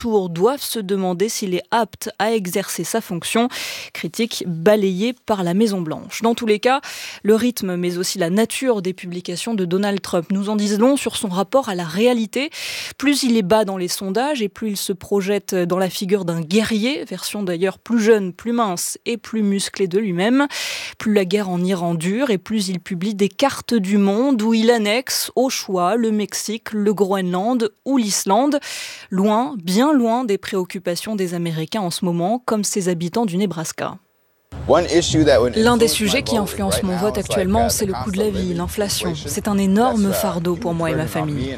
tour doivent se demander s'il est apte à exercer sa fonction. Critique balayée par la Maison-Blanche. Dans tous les cas, le rythme mais aussi la nature des publications de Donald Trump nous en disent long sur son rapport à la réalité. Plus il est bas dans les sondages et plus il se projette dans la figure d'un guerrier, version d'ailleurs plus jeune, plus mince et plus musclé de lui-même. Plus la guerre en Iran dure et plus il publie des cartes du monde où il annexe au choix le Mexique, le Groenland ou l'Islande. Loin, bien loin des préoccupations des Américains en ce moment, comme ses habitants du Nebraska. L'un des sujets qui influence mon vote actuellement, c'est le coût de la vie, l'inflation. C'est un énorme fardeau pour moi et ma famille.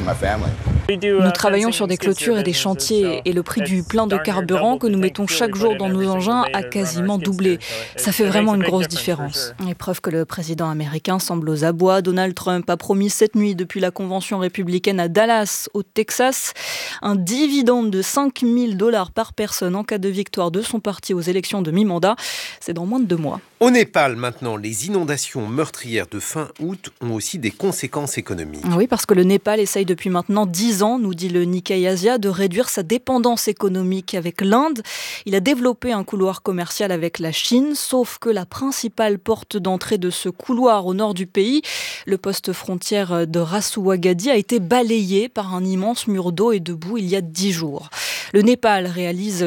Nous travaillons sur des clôtures et des chantiers et le prix du plein de carburant que nous mettons chaque jour dans nos engins a quasiment doublé. Ça fait vraiment une grosse différence. Et preuve que le président américain semble aux abois, Donald Trump a promis cette nuit depuis la convention républicaine à Dallas, au Texas, un dividende de $5 000 par personne en cas de victoire de son parti aux élections de mi-mandat. C'est dans moins de 2 mois. Au Népal, maintenant, les inondations meurtrières de fin août ont aussi des conséquences économiques. Oui, parce que le Népal essaye depuis maintenant 10 ans, nous dit le Nikkei Asia, de réduire sa dépendance économique avec l'Inde. Il a développé un couloir commercial avec la Chine, sauf que la principale porte d'entrée de ce couloir au nord du pays, le poste frontière de Rasuagadi, a été balayé par un immense mur d'eau et de boue il y a 10 jours. Le Népal réalise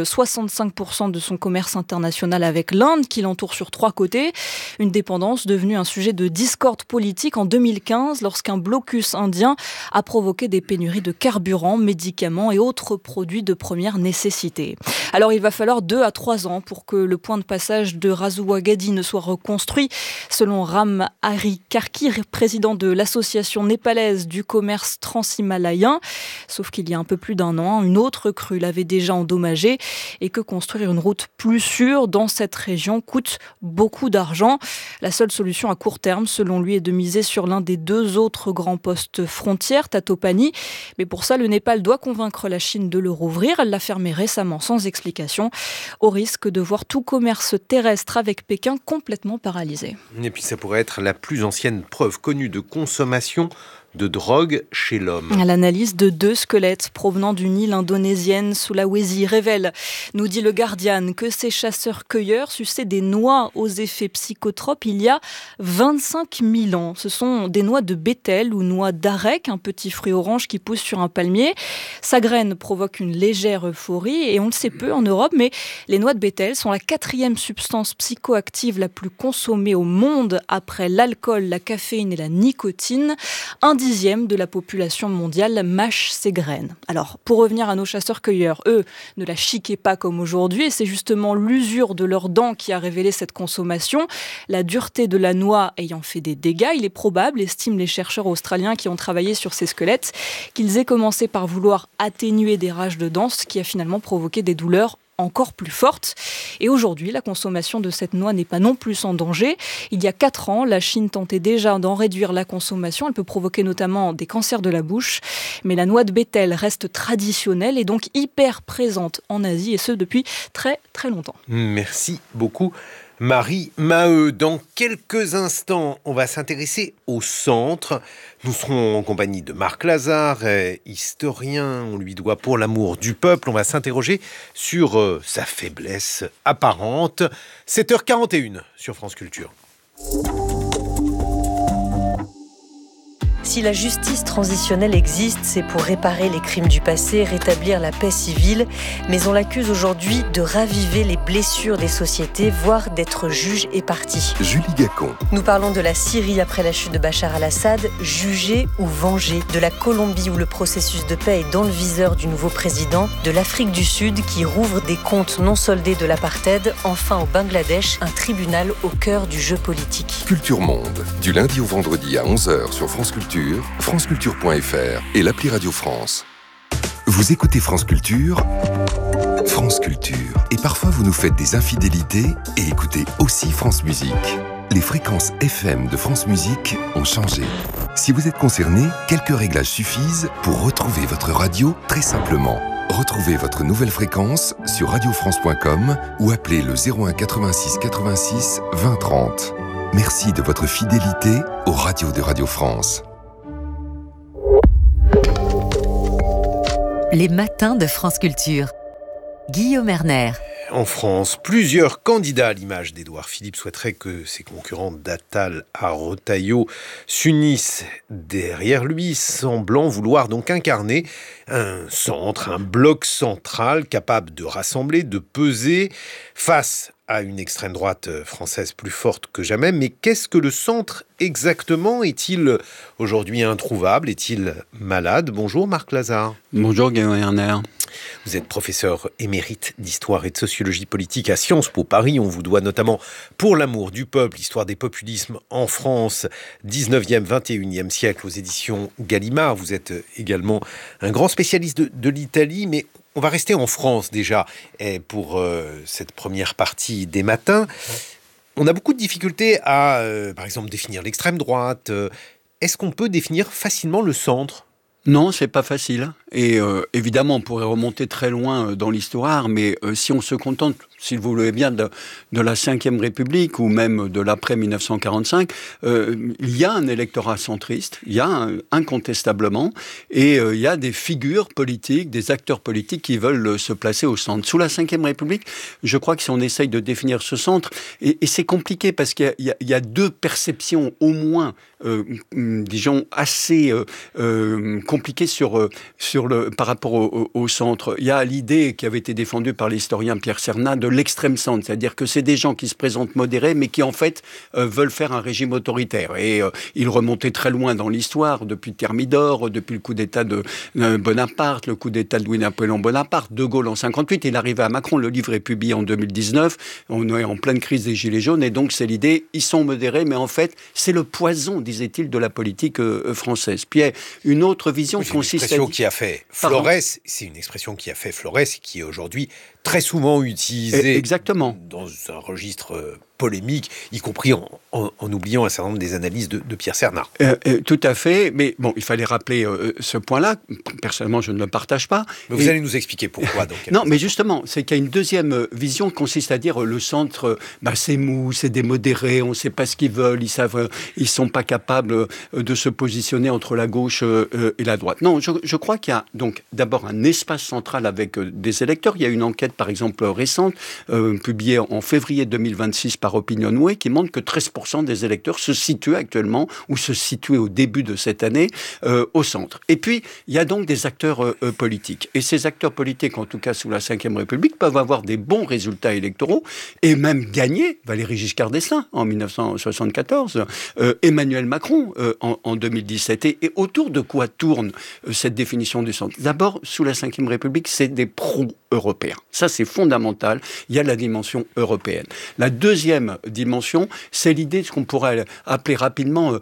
65% de son commerce international avec l'Inde, qui l'entoure sur 3 côtés. Une dépendance devenue un sujet de discorde politique en 2015, lorsqu'un blocus indien a provoqué des pénuries de carburant, médicaments et autres produits de première nécessité. Alors il va falloir 2 à 3 ans pour que le point de passage de Rasuagadi ne soit reconstruit, selon Ram Harikarki, président de l'association népalaise du commerce transhimalayen. Sauf qu'il y a un peu plus d'1 an, une autre crue l'avait déjà endommagé et que construire une route plus sûre dans cette région coûte beaucoup d'argent. La seule solution à court terme, selon lui, est de miser sur l'un des 2 autres grands postes frontières, Tatopani. Mais pour ça, le Népal doit convaincre la Chine de le rouvrir. Elle l'a fermé récemment sans explication, au risque de voir tout commerce terrestre avec Pékin complètement paralysé. Et puis ça pourrait être la plus ancienne preuve connue de consommation de drogue chez l'homme. L'analyse de 2 squelettes provenant d'une île indonésienne, Sulawesi, révèle, nous dit le Guardian, que ces chasseurs-cueilleurs suçaient des noix aux effets psychotropes il y a 25 000 ans. Ce sont des noix de bétel ou noix d'arec, un petit fruit orange qui pousse sur un palmier. Sa graine provoque une légère euphorie et on le sait peu en Europe, mais les noix de bétel sont la 4e substance psychoactive la plus consommée au monde après l'alcool, la caféine et la nicotine. 1/10 de la population mondiale mâche ces graines. Alors, pour revenir à nos chasseurs-cueilleurs, eux ne la chiquaient pas comme aujourd'hui et c'est justement l'usure de leurs dents qui a révélé cette consommation. La dureté de la noix ayant fait des dégâts, il est probable, estiment les chercheurs australiens qui ont travaillé sur ces squelettes, qu'ils aient commencé par vouloir atténuer des rages de dents, ce qui a finalement provoqué des douleurs encore plus forte. Et aujourd'hui, la consommation de cette noix n'est pas non plus en danger. Il y a 4 ans, la Chine tentait déjà d'en réduire la consommation. Elle peut provoquer notamment des cancers de la bouche. Mais la noix de bétel reste traditionnelle et donc hyper présente en Asie, et ce depuis très très longtemps. Merci beaucoup. Marie Maheu, dans quelques instants, on va s'intéresser au centre. Nous serons en compagnie de Marc Lazare, historien, on lui doit Pour l'amour du peuple. On va s'interroger sur sa faiblesse apparente. 7h41 sur France Culture. Si la justice transitionnelle existe, c'est pour réparer les crimes du passé, rétablir la paix civile. Mais on l'accuse aujourd'hui de raviver les blessures des sociétés, voire d'être juge et partie. Julie Gacon. Nous parlons de la Syrie après la chute de Bachar al-Assad, jugé ou vengé. De la Colombie où le processus de paix est dans le viseur du nouveau président. De l'Afrique du Sud qui rouvre des comptes non soldés de l'apartheid. Enfin au Bangladesh, un tribunal au cœur du jeu politique. Culture Monde, du lundi au vendredi à 11h sur France Culture, franceculture.fr et l'appli Radio France. Vous écoutez France Culture, France Culture. Et parfois vous nous faites des infidélités et écoutez aussi France Musique. Les fréquences FM de France Musique ont changé. Si vous êtes concerné, quelques réglages suffisent pour retrouver votre radio très simplement. Retrouvez votre nouvelle fréquence sur radiofrance.com ou appelez le 01 86 86 20 30. Merci de votre fidélité aux radios de Radio France. Les matins de France Culture. Guillaume Erner. En France, plusieurs candidats à l'image d'Édouard Philippe souhaiteraient que ses concurrents d'Attal à Retailleau s'unissent derrière lui, semblant vouloir donc incarner un centre, un bloc central capable de rassembler, de peser face à une extrême droite française plus forte que jamais. Mais qu'est-ce que le centre exactement ? Est-il aujourd'hui introuvable ? Est-il malade ? Bonjour Marc Lazare. Bonjour Guillaume Erner. Vous êtes professeur émérite d'histoire et de sociologie politique à Sciences Po Paris. On vous doit notamment Pour l'amour du peuple, histoire des populismes en France, 19e, 21e siècle aux éditions Gallimard. Vous êtes également un grand spécialiste de l'Italie, mais on va rester en France déjà pour cette première partie des matins. On a beaucoup de difficultés à, par exemple, définir l'extrême droite. Est-ce qu'on peut définir facilement le centre ? Non, c'est pas facile. Et évidemment, on pourrait remonter très loin dans l'histoire, mais si on se contente, si vous voulez bien, de la Ve République ou même de l'après 1945, il y a un électorat centriste, il y a incontestablement, et il y a des figures politiques, des acteurs politiques qui veulent se placer au centre. Sous la Ve République, je crois que si on essaye de définir ce centre, et c'est compliqué parce qu'il y a deux perceptions au moins, disons, assez compliquées par rapport au centre. Il y a l'idée qui avait été défendue par l'historien Pierre Cernat de l'extrême centre, c'est-à-dire que c'est des gens qui se présentent modérés, mais qui en fait veulent faire un régime autoritaire. Et il remontait très loin dans l'histoire, depuis Thermidor, depuis le coup d'État de Bonaparte, le coup d'État de Louis-Napoléon Bonaparte, De Gaulle en 58, il arrivait à Macron, le livre est publié en 2019, on est en pleine crise des Gilets jaunes, et donc c'est l'idée, ils sont modérés, mais en fait, c'est le poison, disait-il, de la politique française. Puis une autre vision consiste à... C'est une expression qui a fait Flores et qui est aujourd'hui très souvent utilisée dans un registre polémique, y compris en oubliant un certain nombre des analyses de Pierre Cernat. Tout à fait, mais bon, il fallait rappeler ce point-là. Personnellement, je ne le partage pas. Mais vous allez nous expliquer pourquoi. Non, mais justement, c'est qu'il y a une deuxième vision qui consiste à dire le centre, c'est mou, c'est des modérés, on ne sait pas ce qu'ils veulent, ils sont pas capables de se positionner entre la gauche et la droite. Non, je crois qu'il y a donc d'abord un espace central avec des électeurs. Il y a une enquête, par exemple, récente, publiée en février 2026 par Opinionway, qui montre que 13% des électeurs se situent actuellement, ou se situaient au début de cette année, au centre. Et puis, il y a donc des acteurs politiques. Et ces acteurs politiques, en tout cas sous la Ve République, peuvent avoir des bons résultats électoraux, et même gagner, Valéry Giscard d'Estaing en 1974, Emmanuel Macron en 2017. Et autour de quoi tourne cette définition du centre ? D'abord, sous la Ve République, c'est des pro-européens. Ça, c'est fondamental. Il y a la dimension européenne. La deuxième dimension, c'est l'idée de ce qu'on pourrait appeler rapidement...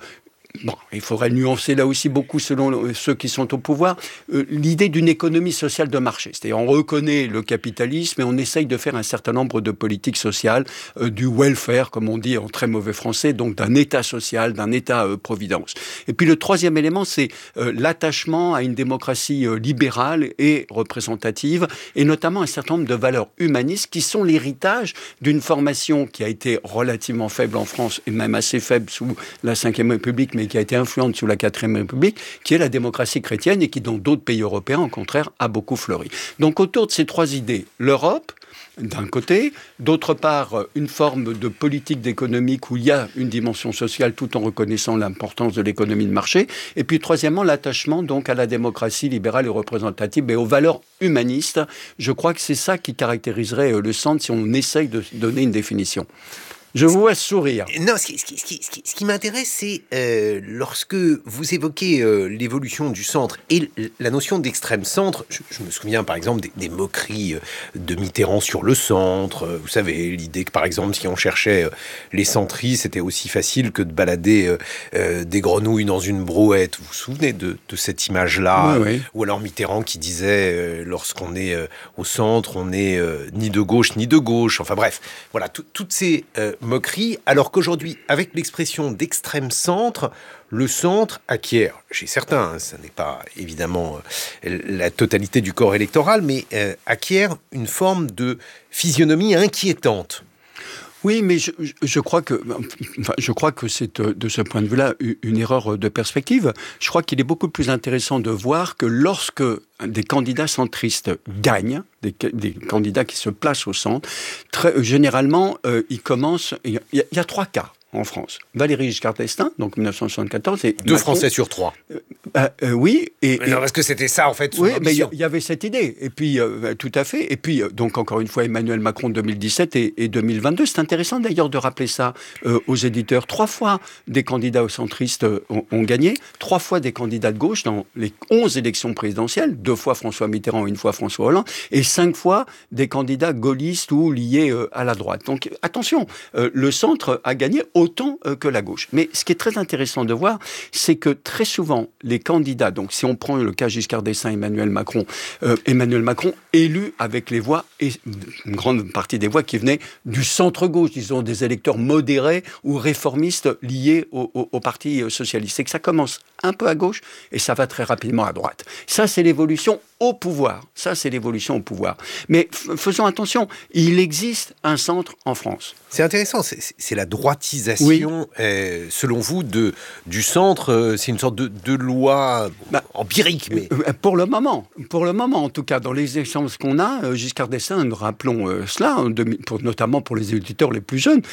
il faudrait nuancer là aussi beaucoup selon ceux qui sont au pouvoir, l'idée d'une économie sociale de marché. C'est-à-dire on reconnaît le capitalisme et on essaye de faire un certain nombre de politiques sociales, du welfare, comme on dit en très mauvais français, donc d'un État social, d'un État-providence. Et puis le troisième élément, c'est l'attachement à une démocratie libérale et représentative, et notamment un certain nombre de valeurs humanistes qui sont l'héritage d'une formation qui a été relativement faible en France, et même assez faible sous la Ve République, mais qui a été influente sous la IVe République, qui est la démocratie chrétienne et qui, dans d'autres pays européens, au contraire, a beaucoup fleuri. Donc, autour de ces trois idées, l'Europe, d'un côté, d'autre part, une forme de politique d'économique où il y a une dimension sociale tout en reconnaissant l'importance de l'économie de marché, et puis, troisièmement, l'attachement donc à la démocratie libérale et représentative et aux valeurs humanistes. Je crois que c'est ça qui caractériserait le centre si on essaye de donner une définition. Je vous vois sourire. Non, ce qui m'intéresse, c'est lorsque vous évoquez l'évolution du centre et la notion d'extrême centre. Je me souviens par exemple des moqueries de Mitterrand sur le centre. Vous savez, l'idée que par exemple, si on cherchait les centristes, c'était aussi facile que de balader des grenouilles dans une brouette. Vous vous souvenez de cette image-là ? Oui. Ou alors Mitterrand qui disait lorsqu'on est au centre, on n'est ni de gauche ni de gauche. Enfin bref, voilà, toutes ces moquerie, alors qu'aujourd'hui, avec l'expression d'extrême centre, le centre acquiert, chez certains, ça n'est pas évidemment la totalité du corps électoral, mais acquiert une forme de physionomie inquiétante. Oui, mais je crois que c'est de ce point de vue-là une erreur de perspective. Je crois qu'il est beaucoup plus intéressant de voir que lorsque des candidats centristes gagnent, des candidats qui se placent au centre, généralement, ils commencent... Il y a 3 cas en France. Valéry Giscard d'Estaing, donc 1974, et 2 Français sur 3. Oui. Non, parce que c'était ça, en fait, son ambition. Mais il y avait cette idée. Et puis, tout à fait. Et puis, donc, encore une fois, Emmanuel Macron 2017 et 2022. C'est intéressant, d'ailleurs, de rappeler ça aux éditeurs. 3 fois, des candidats centristes ont gagné. 3 fois, des candidats de gauche dans les 11 élections présidentielles. 2 fois François Mitterrand, 1 fois François Hollande. Et 5 fois, des candidats gaullistes ou liés à la droite. Donc, attention, le centre a gagné autant que la gauche. Mais ce qui est très intéressant de voir, c'est que très souvent, les candidats, donc si on prend le cas Giscard d'Estaing, Emmanuel Macron élu avec les voix, et une grande partie des voix qui venaient du centre-gauche, disons des électeurs modérés ou réformistes liés au Parti socialiste. C'est que ça commence un peu à gauche et ça va très rapidement à droite. Ça, c'est l'évolution au pouvoir. Mais faisons attention, il existe un centre en France. C'est intéressant, c'est la droitisation, selon vous, du centre. C'est une sorte de loi empirique. Mais... Pour le moment, en tout cas, dans les échanges qu'on a, Giscard d'Estaing, nous rappelons cela, notamment pour les éditeurs les plus jeunes,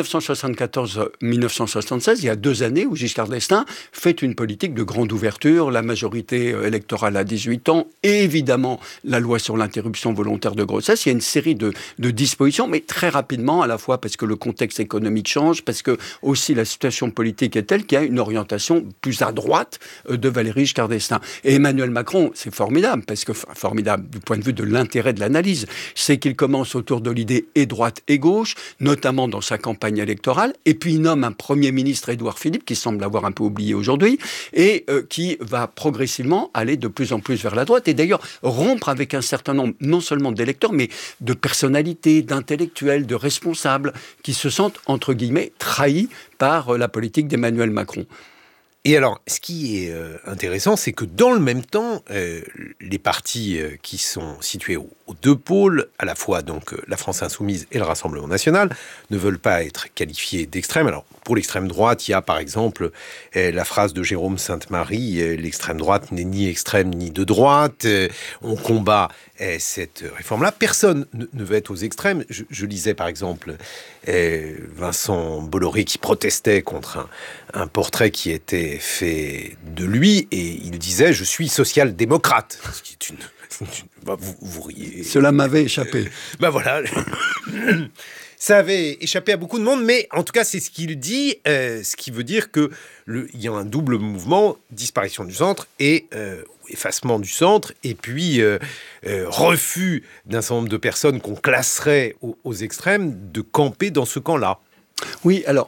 1974-1976, il y a 2 années où Giscard d'Estaing fait une politique de grande ouverture, la majorité électorale à 18 ans, et évidemment la loi sur l'interruption volontaire de grossesse. Il y a une série de dispositions, mais très rapidement, à la fois parce que le contexte économique change, parce que aussi la situation politique est telle qu'il y a une orientation plus à droite de Valéry Giscard d'Estaing. Et Emmanuel Macron, c'est formidable, formidable du point de vue de l'intérêt de l'analyse, c'est qu'il commence autour de l'idée et droite et gauche, notamment dans sa campagne électorale, et puis il nomme un Premier ministre, Édouard Philippe, qui semble avoir un peu oublié aujourd'hui, et qui va progressivement aller de plus en plus vers la droite, et d'ailleurs rompre avec un certain nombre, non seulement d'électeurs, mais de personnalités, d'intellectuels, de responsables, qui se sentent, entre guillemets, trahis par la politique d'Emmanuel Macron. Et alors, ce qui est intéressant, c'est que dans le même temps, les partis qui sont situés aux 2 pôles, à la fois donc la France Insoumise et le Rassemblement National, ne veulent pas être qualifiés d'extrême. Alors, pour l'extrême droite, il y a par exemple la phrase de Jérôme Sainte-Marie, l'extrême droite n'est ni extrême ni de droite, on combat cette réforme-là. Personne ne veut être aux extrêmes. Je lisais par exemple Vincent Bolloré qui protestait contre un portrait qui était fait de lui, et il disait « Je suis social-démocrate », ce qui est une... Vous riez. Cela m'avait échappé. Voilà. Ça avait échappé à beaucoup de monde, mais en tout cas, c'est ce qu'il dit, ce qui veut dire qu'il y a un double mouvement, disparition du centre et effacement du centre, et puis refus d'un certain nombre de personnes qu'on classerait aux extrêmes de camper dans ce camp-là. Oui, alors,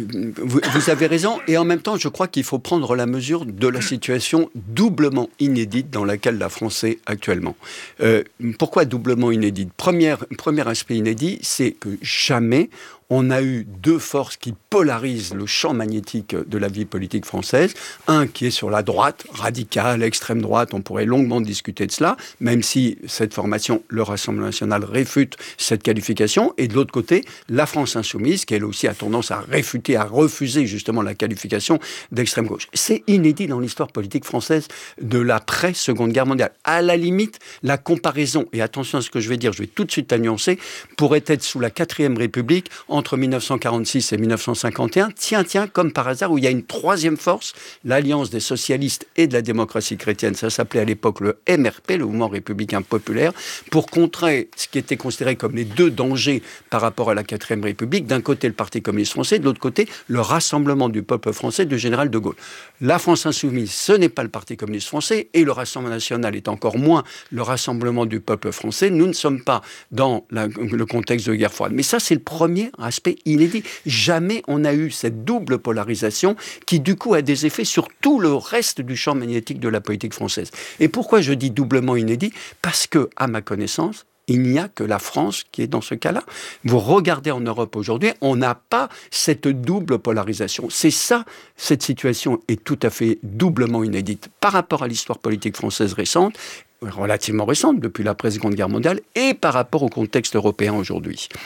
vous avez raison, et en même temps, je crois qu'il faut prendre la mesure de la situation doublement inédite dans laquelle la France est actuellement. Pourquoi doublement inédite ? Premier aspect inédit, c'est que jamais on a eu 2 forces qui polarisent le champ magnétique de la vie politique française. Un qui est sur la droite, radicale, extrême droite, on pourrait longuement discuter de cela, même si cette formation, le Rassemblement national, réfute cette qualification. Et de l'autre côté, la France insoumise, qui elle aussi a tendance à réfuter, à refuser justement la qualification d'extrême gauche. C'est inédit dans l'histoire politique française de l'après-Seconde Guerre mondiale. À la limite, la comparaison, et attention à ce que je vais dire, je vais tout de suite la nuancer, pourrait être sous la 4e République, entre 1946 et 1951, tiens, comme par hasard, où il y a une 3e force, l'Alliance des socialistes et de la démocratie chrétienne, ça s'appelait à l'époque le MRP, le Mouvement républicain populaire, pour contrer ce qui était considéré comme les 2 dangers par rapport à la 4e République, d'un côté le Parti communiste français, de l'autre côté le Rassemblement du peuple français du général de Gaulle. La France insoumise, ce n'est pas le Parti communiste français, et le Rassemblement national est encore moins le Rassemblement du peuple français. Nous ne sommes pas dans le contexte de guerre froide. Mais ça, c'est le premier aspect inédit. Jamais on a eu cette double polarisation qui, du coup, a des effets sur tout le reste du champ magnétique de la politique française. Et pourquoi je dis doublement inédit ? Parce que, à ma connaissance, il n'y a que la France qui est dans ce cas-là. Vous regardez en Europe aujourd'hui, on n'a pas cette double polarisation. C'est ça, cette situation est tout à fait doublement inédite par rapport à l'histoire politique française récente, relativement récente, depuis l'après-Seconde Guerre mondiale, et par rapport au contexte européen aujourd'hui.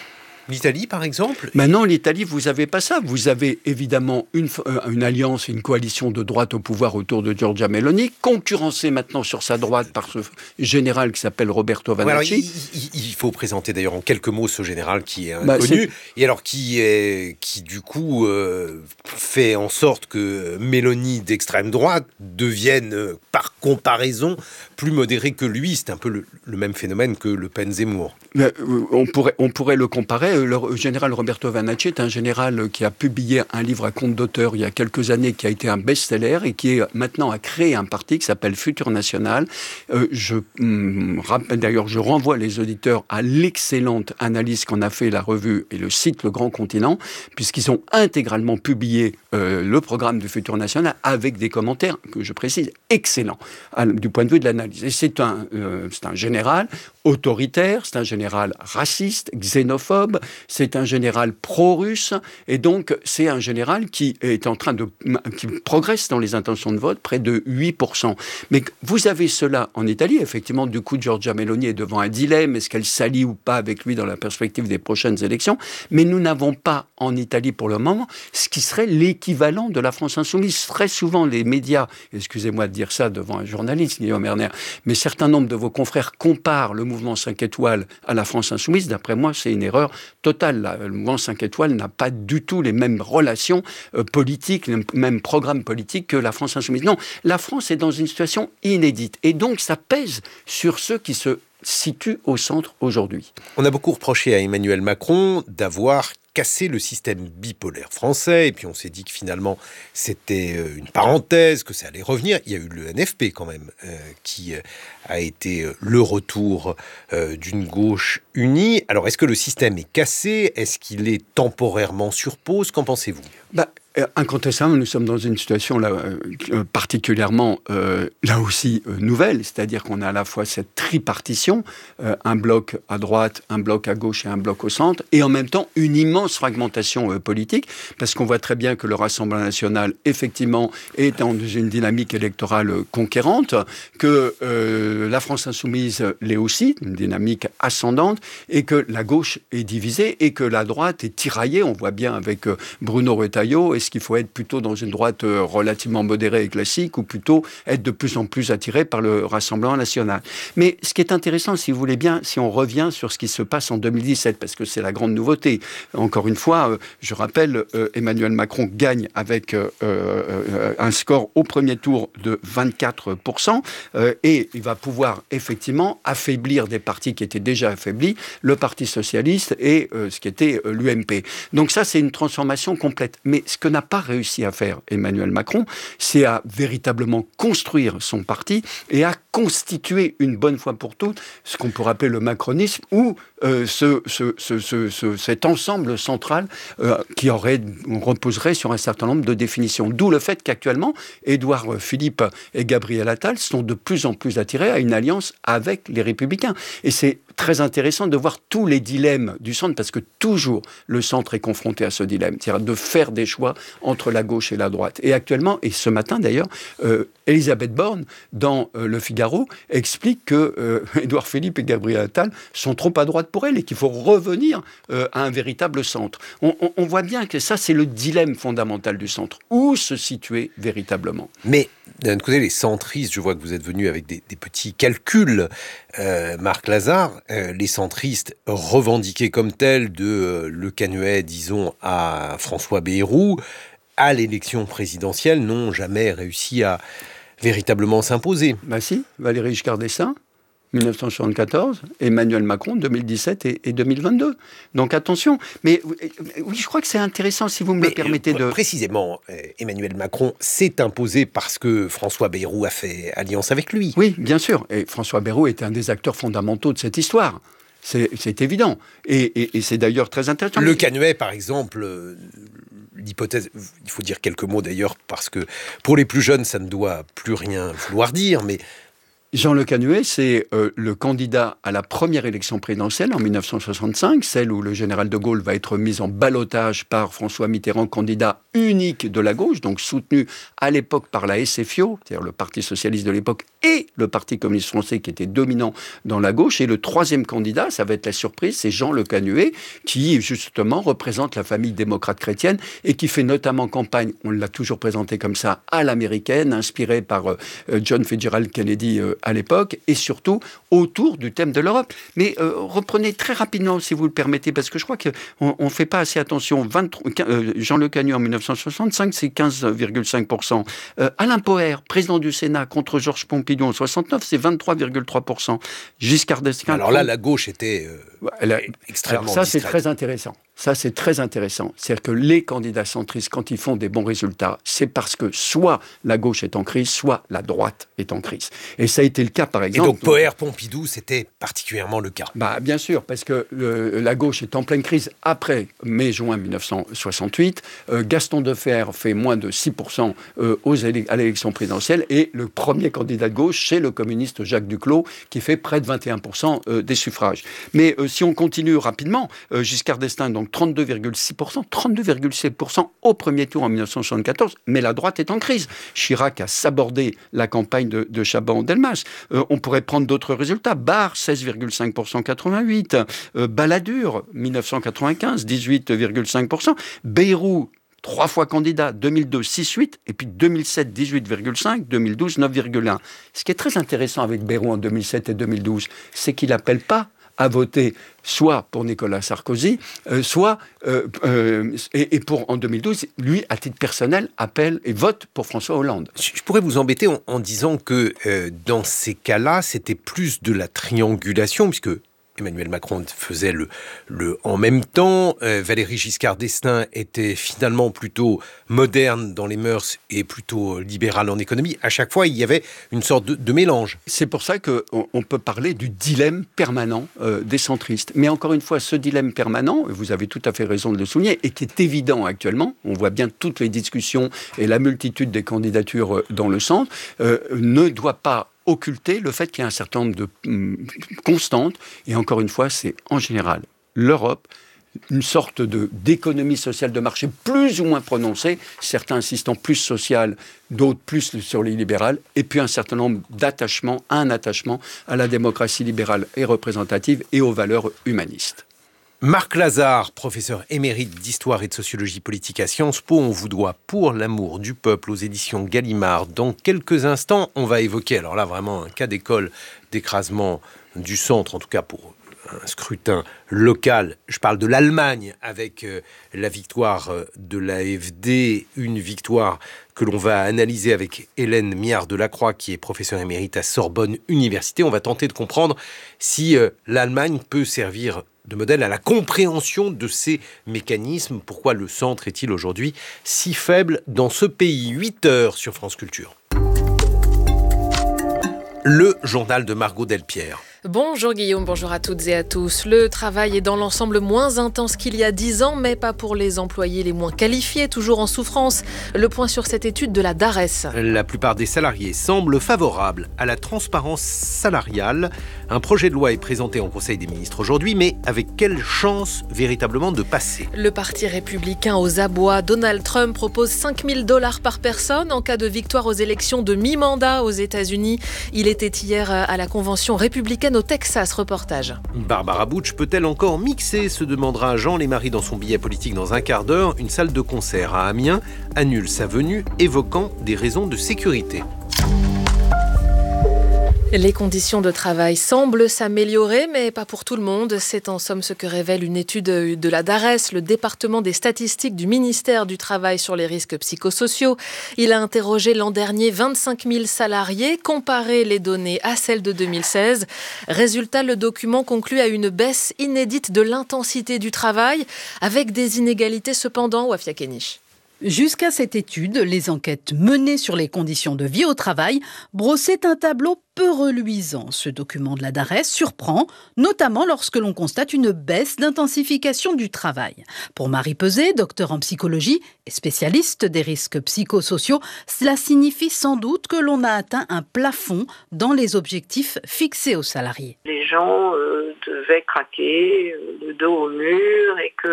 L'Italie, par exemple? Maintenant, l'Italie, vous n'avez pas ça. Vous avez évidemment une alliance, une coalition de droite au pouvoir autour de Giorgia Meloni, concurrencée maintenant sur sa droite par ce général qui s'appelle Roberto Vanacci. Alors, il faut présenter d'ailleurs en quelques mots ce général qui est inconnu, et alors qui du coup fait en sorte que Meloni d'extrême droite devienne par comparaison plus modérée que lui. C'est un peu le même phénomène que Le Pen-Zemmour. On pourrait le comparer. Le général Roberto Vanacci est un général qui a publié un livre à compte d'auteur il y a quelques années qui a été un best-seller et qui est maintenant a créé un parti qui s'appelle Futur National. Je renvoie les auditeurs à l'excellente analyse qu'en a fait la revue et le site Le Grand Continent, puisqu'ils ont intégralement publié le programme du Futur National avec des commentaires, que je précise, excellents du point de vue de l'analyse. Et c'est un général autoritaire, c'est un général raciste, xénophobe, c'est un général pro-russe, et donc c'est un général qui est qui progresse dans les intentions de vote, près de 8%. Mais vous avez cela en Italie, effectivement, du coup, Giorgia Meloni est devant un dilemme, est-ce qu'elle s'allie ou pas avec lui dans la perspective des prochaines élections, mais nous n'avons pas en Italie pour le moment ce qui serait l'équivalent de la France insoumise. Très souvent, les médias, excusez-moi de dire ça devant un journaliste, Guillaume Erner, mais certains nombres de vos confrères comparent le mouvement 5 étoiles à la France insoumise. D'après moi, c'est une erreur totale. Le mouvement 5 étoiles n'a pas du tout les mêmes relations politiques, les mêmes programmes politiques que la France insoumise. Non, la France est dans une situation inédite. Et donc, ça pèse sur ceux qui se situent au centre aujourd'hui. On a beaucoup reproché à Emmanuel Macron d'avoir cassé le système bipolaire français, et puis on s'est dit que finalement c'était une parenthèse, que ça allait revenir. Il y a eu le NFP quand même, qui a été le retour d'une gauche unie. Alors est-ce que le système est cassé? Est-ce qu'il est temporairement sur pause? Qu'en pensez-vous? Incontestablement, nous sommes dans une situation là, particulièrement, là aussi, nouvelle. C'est-à-dire qu'on a à la fois cette tripartition, un bloc à droite, un bloc à gauche et un bloc au centre, et en même temps une immense fragmentation politique, parce qu'on voit très bien que le Rassemblement national, effectivement, est dans une dynamique électorale conquérante, que la France insoumise l'est aussi, une dynamique ascendante, et que la gauche est divisée, et que la droite est tiraillée. On voit bien avec Bruno Retailleau, est-ce qu'il faut être plutôt dans une droite relativement modérée et classique, ou plutôt être de plus en plus attiré par le Rassemblement national? Mais ce qui est intéressant, si vous voulez bien, si on revient sur ce qui se passe en 2017, parce que c'est la grande nouveauté. Encore une fois, je rappelle, Emmanuel Macron gagne avec un score au premier tour de 24%, et il va pouvoir effectivement affaiblir des partis qui étaient déjà affaiblis, le Parti socialiste et ce qui était l'UMP. Donc ça, c'est une transformation complète. Mais ce que n'a pas réussi à faire Emmanuel Macron, c'est à véritablement construire son parti et à constituer une bonne fois pour toutes ce qu'on pourrait appeler le macronisme, ou cet ensemble central qui reposerait sur un certain nombre de définitions. D'où le fait qu'actuellement, Édouard Philippe et Gabriel Attal sont de plus en plus attirés à une alliance avec les Républicains. Et c'est très intéressant de voir tous les dilemmes du centre, parce que toujours le centre est confronté à ce dilemme, c'est-à-dire de faire des choix entre la gauche et la droite. Et actuellement, et ce matin d'ailleurs, Elisabeth Borne, dans Le Figaro, explique que Édouard Philippe et Gabriel Attal sont trop à droite pour elle et qu'il faut revenir à un véritable centre. On voit bien que ça, c'est le dilemme fondamental du centre. Où se situer véritablement? Mais d'un côté, les centristes, je vois que vous êtes venu avec des petits calculs, Marc Lazare, les centristes revendiqués comme tels de Le Canuet, disons, à François Bayrou, à l'élection présidentielle, n'ont jamais réussi à véritablement s'imposer. Si, Valéry Giscard d'Estaing, 1974, Emmanuel Macron, 2017 et 2022. Donc attention. Mais oui, je crois que c'est intéressant, si vous me permettez de... Précisément, Emmanuel Macron s'est imposé parce que François Bayrou a fait alliance avec lui. Oui, bien sûr. Et François Bayrou est un des acteurs fondamentaux de cette histoire. C'est évident. Et c'est d'ailleurs très intéressant. Le Canuet, par exemple... L'hypothèse, il faut dire quelques mots d'ailleurs, parce que pour les plus jeunes, ça ne doit plus rien vouloir dire, mais... Jean Le Canuet, c'est le candidat à la première élection présidentielle en 1965, celle où le général de Gaulle va être mis en ballottage par François Mitterrand, candidat unique de la gauche, donc soutenu à l'époque par la SFIO, c'est-à-dire le Parti socialiste de l'époque, et le Parti communiste français qui était dominant dans la gauche. Et le troisième candidat, ça va être la surprise, c'est Jean Le Canuet, qui justement représente la famille démocrate chrétienne et qui fait notamment campagne, on l'a toujours présenté comme ça, à l'américaine, inspiré par John Fitzgerald Kennedy à l'époque, et surtout autour du thème de l'Europe. Mais reprenez très rapidement, si vous le permettez, parce que je crois qu'on ne fait pas assez attention. Jean Le Canuet en 1965, c'est 15,5%. Alain Poher, président du Sénat, contre Georges Pompidou en 69, c'est 23,3%. Giscard d'Estaing... Alors là, la gauche était extrêmement ça, distraite. c'est très intéressant. Ça, c'est très intéressant. C'est-à-dire que les candidats centristes, quand ils font des bons résultats, c'est parce que soit la gauche est en crise, soit la droite est en crise. Et ça a été le cas, par exemple... Et donc, Poher-Pompidou, c'était particulièrement le cas. Bien sûr, parce que la gauche est en pleine crise après mai-juin 1968. Gaston Defferre fait moins de 6% à l'élection présidentielle. Et le premier candidat de gauche, c'est le communiste Jacques Duclos, qui fait près de 21% des suffrages. Mais si on continue rapidement, Giscard d'Estaing, donc 32,6% au premier tour en 1974, mais la droite est en crise. Chirac a sabordé la campagne de Chaban-Delmas. On pourrait prendre d'autres résultats. Barre, 16,5% en 88. Balladur, 1995, 18,5%. Bayrou, 3 fois candidat, 2002, 6,8, et puis 2007, 18,5, 2012, 9,1. Ce qui est très intéressant avec Bayrou en 2007 et 2012, c'est qu'il n'appelle pas à voter soit pour Nicolas Sarkozy, soit, et pour en 2012, lui, à titre personnel, appelle et vote pour François Hollande. Je pourrais vous embêter en disant que dans ces cas-là, c'était plus de la triangulation, puisque Emmanuel Macron faisait le en même temps. Valéry Giscard d'Estaing était finalement plutôt moderne dans les mœurs et plutôt libéral en économie. À chaque fois, il y avait une sorte de mélange. C'est pour ça qu'on peut parler du dilemme permanent des centristes. Mais encore une fois, ce dilemme permanent, vous avez tout à fait raison de le souligner, et qui est évident actuellement, on voit bien toutes les discussions et la multitude des candidatures dans le centre, ne doit pas occulter le fait qu'il y a un certain nombre de constantes, et encore une fois, c'est en général l'Europe, une sorte d'économie sociale de marché plus ou moins prononcée, certains insistant plus social, d'autres plus sur les libérales, et puis un certain nombre d'attachements, un attachement à la démocratie libérale et représentative et aux valeurs humanistes. Marc Lazare, professeur émérite d'histoire et de sociologie politique à Sciences Po, on vous doit Pour l'amour du peuple aux éditions Gallimard. Dans quelques instants, on va évoquer, alors là vraiment un cas d'école d'écrasement du centre, en tout cas pour un scrutin local. Je parle de l'Allemagne avec la victoire de l'AfD, une victoire que l'on va analyser avec Hélène Miard-Delacroix, qui est professeure émérite à Sorbonne Université. On va tenter de comprendre si l'Allemagne peut servir de modèle à la compréhension de ces mécanismes. Pourquoi le centre est-il aujourd'hui si faible dans ce pays ? 8 heures sur France Culture. Le journal de Margot Delpierre. Bonjour Guillaume, bonjour à toutes et à tous. Le travail est dans l'ensemble moins intense qu'il y a 10 ans, mais pas pour les employés les moins qualifiés, toujours en souffrance. Le point sur cette étude de la DARES. La plupart des salariés semblent favorables à la transparence salariale. Un projet de loi est présenté en Conseil des ministres aujourd'hui, mais avec quelle chance véritablement de passer ? Le parti républicain aux abois, Donald Trump propose $5 000 par personne en cas de victoire aux élections de mi-mandat aux États-Unis. Il était hier à la convention républicaine au Texas. Reportage. Barbara Butch peut-elle encore mixer, se demandera Jean Lémarie dans son billet politique dans un quart d'heure. Une salle de concert à Amiens annule sa venue, évoquant des raisons de sécurité. Les conditions de travail semblent s'améliorer, mais pas pour tout le monde. C'est en somme ce que révèle une étude de la DARES, le département des statistiques du ministère du Travail sur les risques psychosociaux. Il a interrogé l'an dernier 25 000 salariés, comparé les données à celles de 2016. Résultat, le document conclut à une baisse inédite de l'intensité du travail, avec des inégalités cependant, Wafia Kenich. Jusqu'à cette étude, les enquêtes menées sur les conditions de vie au travail brossaient un tableau peu reluisant. Ce document de la DARES surprend, notamment lorsque l'on constate une baisse d'intensification du travail. Pour Marie Peset, docteur en psychologie et spécialiste des risques psychosociaux, cela signifie sans doute que l'on a atteint un plafond dans les objectifs fixés aux salariés. Les gens devaient craquer le dos au mur et que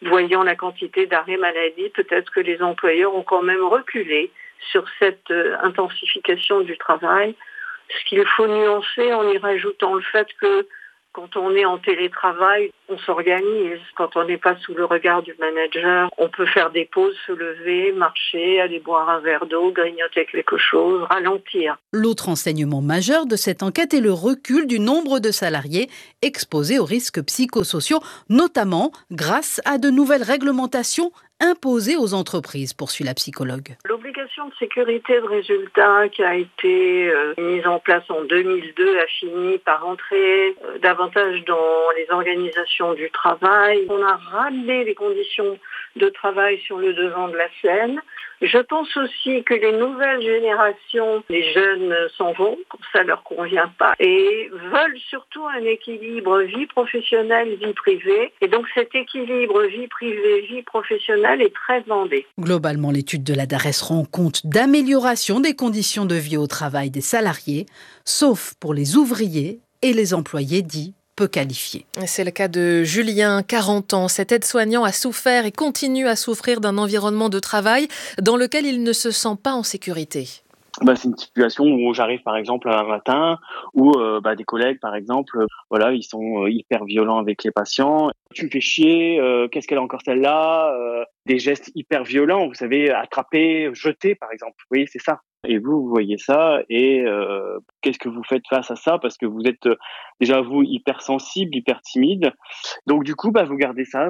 voyant la quantité d'arrêts maladie, peut-être que les employeurs ont quand même reculé sur cette intensification du travail. Ce qu'il faut nuancer en y rajoutant le fait que quand on est en télétravail, on s'organise. Quand on n'est pas sous le regard du manager, on peut faire des pauses, se lever, marcher, aller boire un verre d'eau, grignoter quelque chose, ralentir. L'autre enseignement majeur de cette enquête est le recul du nombre de salariés exposés aux risques psychosociaux, notamment grâce à de nouvelles réglementations imposées aux entreprises, poursuit la psychologue. L'obligation de sécurité de résultat qui a été mise en place en 2002 a fini par entrer davantage dans les organisations du travail. On a ramené les conditions de travail sur le devant de la scène. Je pense aussi que les nouvelles générations, les jeunes s'en vont, ça ne leur convient pas, et veulent surtout un équilibre vie professionnelle, vie privée. Et donc cet équilibre vie privée, vie professionnelle est très demandé. Globalement, l'étude de la DARES rend compte d'amélioration des conditions de vie au travail des salariés, sauf pour les ouvriers et les employés dits peu qualifiés. C'est le cas de Julien, 40 ans. Cet aide-soignant a souffert et continue à souffrir d'un environnement de travail dans lequel il ne se sent pas en sécurité. C'est une situation où j'arrive par exemple un matin où des collègues par exemple, ils sont hyper violents avec les patients. Tu me fais chier, qu'est-ce qu'elle a encore celle-là, des gestes hyper violents, vous savez, attraper, jeter par exemple. Vous voyez, c'est ça. Et vous voyez ça et qu'est-ce que vous faites face à ça, parce que vous êtes déjà vous hyper sensible, hyper timide. Donc du coup, vous gardez ça,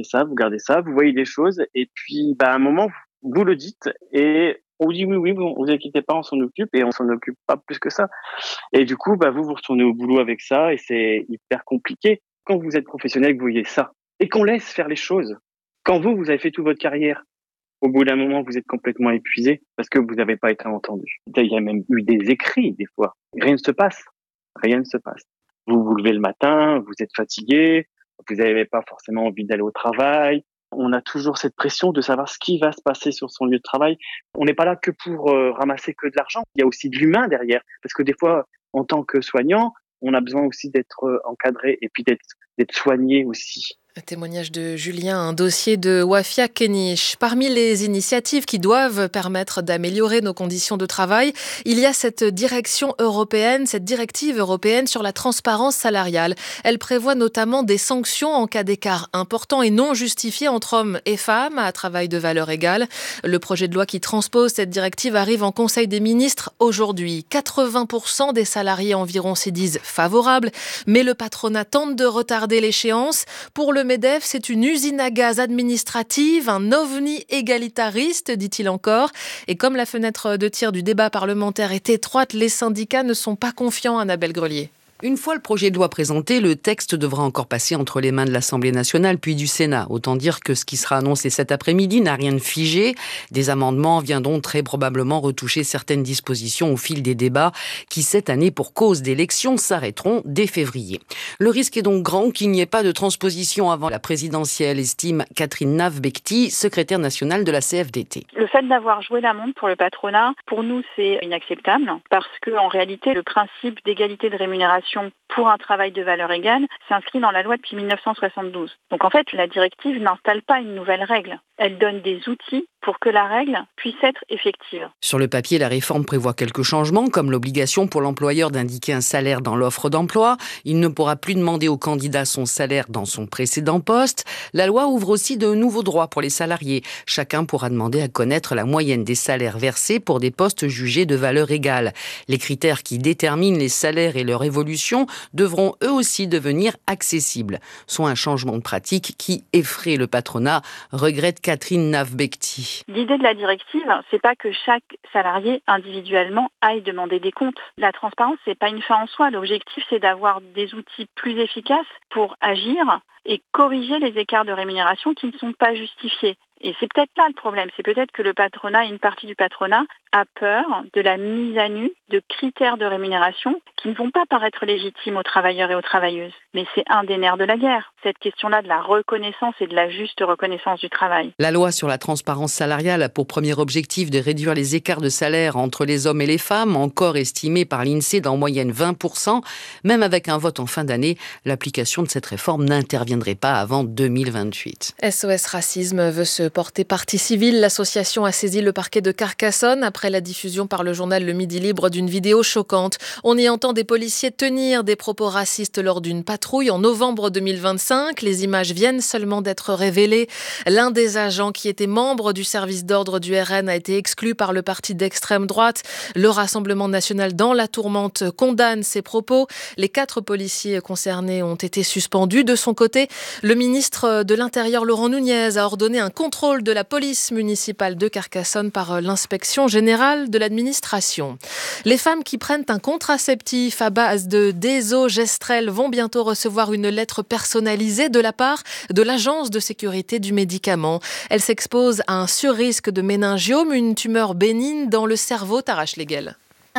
vous voyez des choses et puis à un moment vous le dites et on vous dit oui, vous inquiétez pas, on s'en occupe, et on s'en occupe pas plus que ça. Et du coup, vous retournez au boulot avec ça, et c'est hyper compliqué. Quand vous êtes professionnel, que vous voyez ça, et qu'on laisse faire les choses. Quand vous avez fait toute votre carrière, au bout d'un moment, vous êtes complètement épuisé, parce que vous n'avez pas été entendu. Il y a même eu des écrits, des fois. Rien ne se passe. Vous vous levez le matin, vous êtes fatigué, vous n'avez pas forcément envie d'aller au travail. On a toujours cette pression de savoir ce qui va se passer sur son lieu de travail. On n'est pas là que pour ramasser que de l'argent. Il y a aussi de l'humain derrière. Parce que des fois, en tant que soignant, on a besoin aussi d'être encadré et puis d'être soigné aussi. Un témoignage de Julien, un dossier de Wafia Kenich. Parmi les initiatives qui doivent permettre d'améliorer nos conditions de travail, il y a cette directive européenne sur la transparence salariale. Elle prévoit notamment des sanctions en cas d'écart important et non justifié entre hommes et femmes à travail de valeur égale. Le projet de loi qui transpose cette directive arrive en Conseil des ministres aujourd'hui. 80% des salariés environ s'y disent favorables, mais le patronat tente de retarder l'échéance. Pour le MEDEF, c'est une usine à gaz administrative, un ovni égalitariste, dit-il encore. Et comme la fenêtre de tir du débat parlementaire est étroite, les syndicats ne sont pas confiants, Annabelle Grelier. Une fois le projet de loi présenté, le texte devra encore passer entre les mains de l'Assemblée nationale puis du Sénat. Autant dire que ce qui sera annoncé cet après-midi n'a rien de figé. Des amendements viendront très probablement retoucher certaines dispositions au fil des débats qui, cette année, pour cause d'élections, s'arrêteront dès février. Le risque est donc grand qu'il n'y ait pas de transposition avant la présidentielle, estime Catherine Nave-Becti, secrétaire nationale de la CFDT. Le fait d'avoir joué la montre pour le patronat, pour nous, c'est inacceptable parce qu'en réalité, le principe d'égalité de rémunération pour un travail de valeur égale s'inscrit dans la loi depuis 1972. Donc en fait, la directive n'installe pas une nouvelle règle. Elle donne des outils pour que la règle puisse être effective. Sur le papier, la réforme prévoit quelques changements, comme l'obligation pour l'employeur d'indiquer un salaire dans l'offre d'emploi. Il ne pourra plus demander au candidat son salaire dans son précédent poste. La loi ouvre aussi de nouveaux droits pour les salariés. Chacun pourra demander à connaître la moyenne des salaires versés pour des postes jugés de valeur égale. Les critères qui déterminent les salaires et leur évolution devront eux aussi devenir accessibles. Soit un changement de pratique qui effraie le patronat, regrette Catherine Nave-Becti. L'idée de la directive, c'est pas que chaque salarié individuellement aille demander des comptes. La transparence, c'est pas une fin en soi. L'objectif, c'est d'avoir des outils plus efficaces pour agir et corriger les écarts de rémunération qui ne sont pas justifiés. Et c'est peut-être là le problème. C'est peut-être que le patronat, une partie du patronat, a peur de la mise à nu de critères de rémunération qui ne vont pas paraître légitimes aux travailleurs et aux travailleuses. Mais c'est un des nerfs de la guerre, cette question-là de la reconnaissance et de la juste reconnaissance du travail. La loi sur la transparence salariale a pour premier objectif de réduire les écarts de salaire entre les hommes et les femmes, encore estimés par l'INSEE d'en moyenne 20%. Même avec un vote en fin d'année, l'application de cette réforme n'interviendrait pas avant 2028. SOS Racisme veut se porter partie civile. L'association a saisi le parquet de Carcassonne après la diffusion par le journal Le Midi Libre d'une vidéo choquante. On y entend des policiers tenir des propos racistes lors d'une patrouille en novembre 2025. Les images viennent seulement d'être révélées. L'un des agents qui était membre du service d'ordre du RN a été exclu par le parti d'extrême droite. Le Rassemblement national dans la tourmente condamne ces propos. Les 4 policiers concernés ont été suspendus. De son côté, le ministre de l'Intérieur, Laurent Nunez, a ordonné un contrôle de la police municipale de Carcassonne par l'inspection générale de l'administration. Les femmes qui prennent un contraceptif à base de désogestrel vont bientôt recevoir une lettre personnalisée de la part de l'Agence de sécurité du médicament. Elles s'exposent à un surrisque de méningiome, une tumeur bénigne dans le cerveau. Tarache Leguel.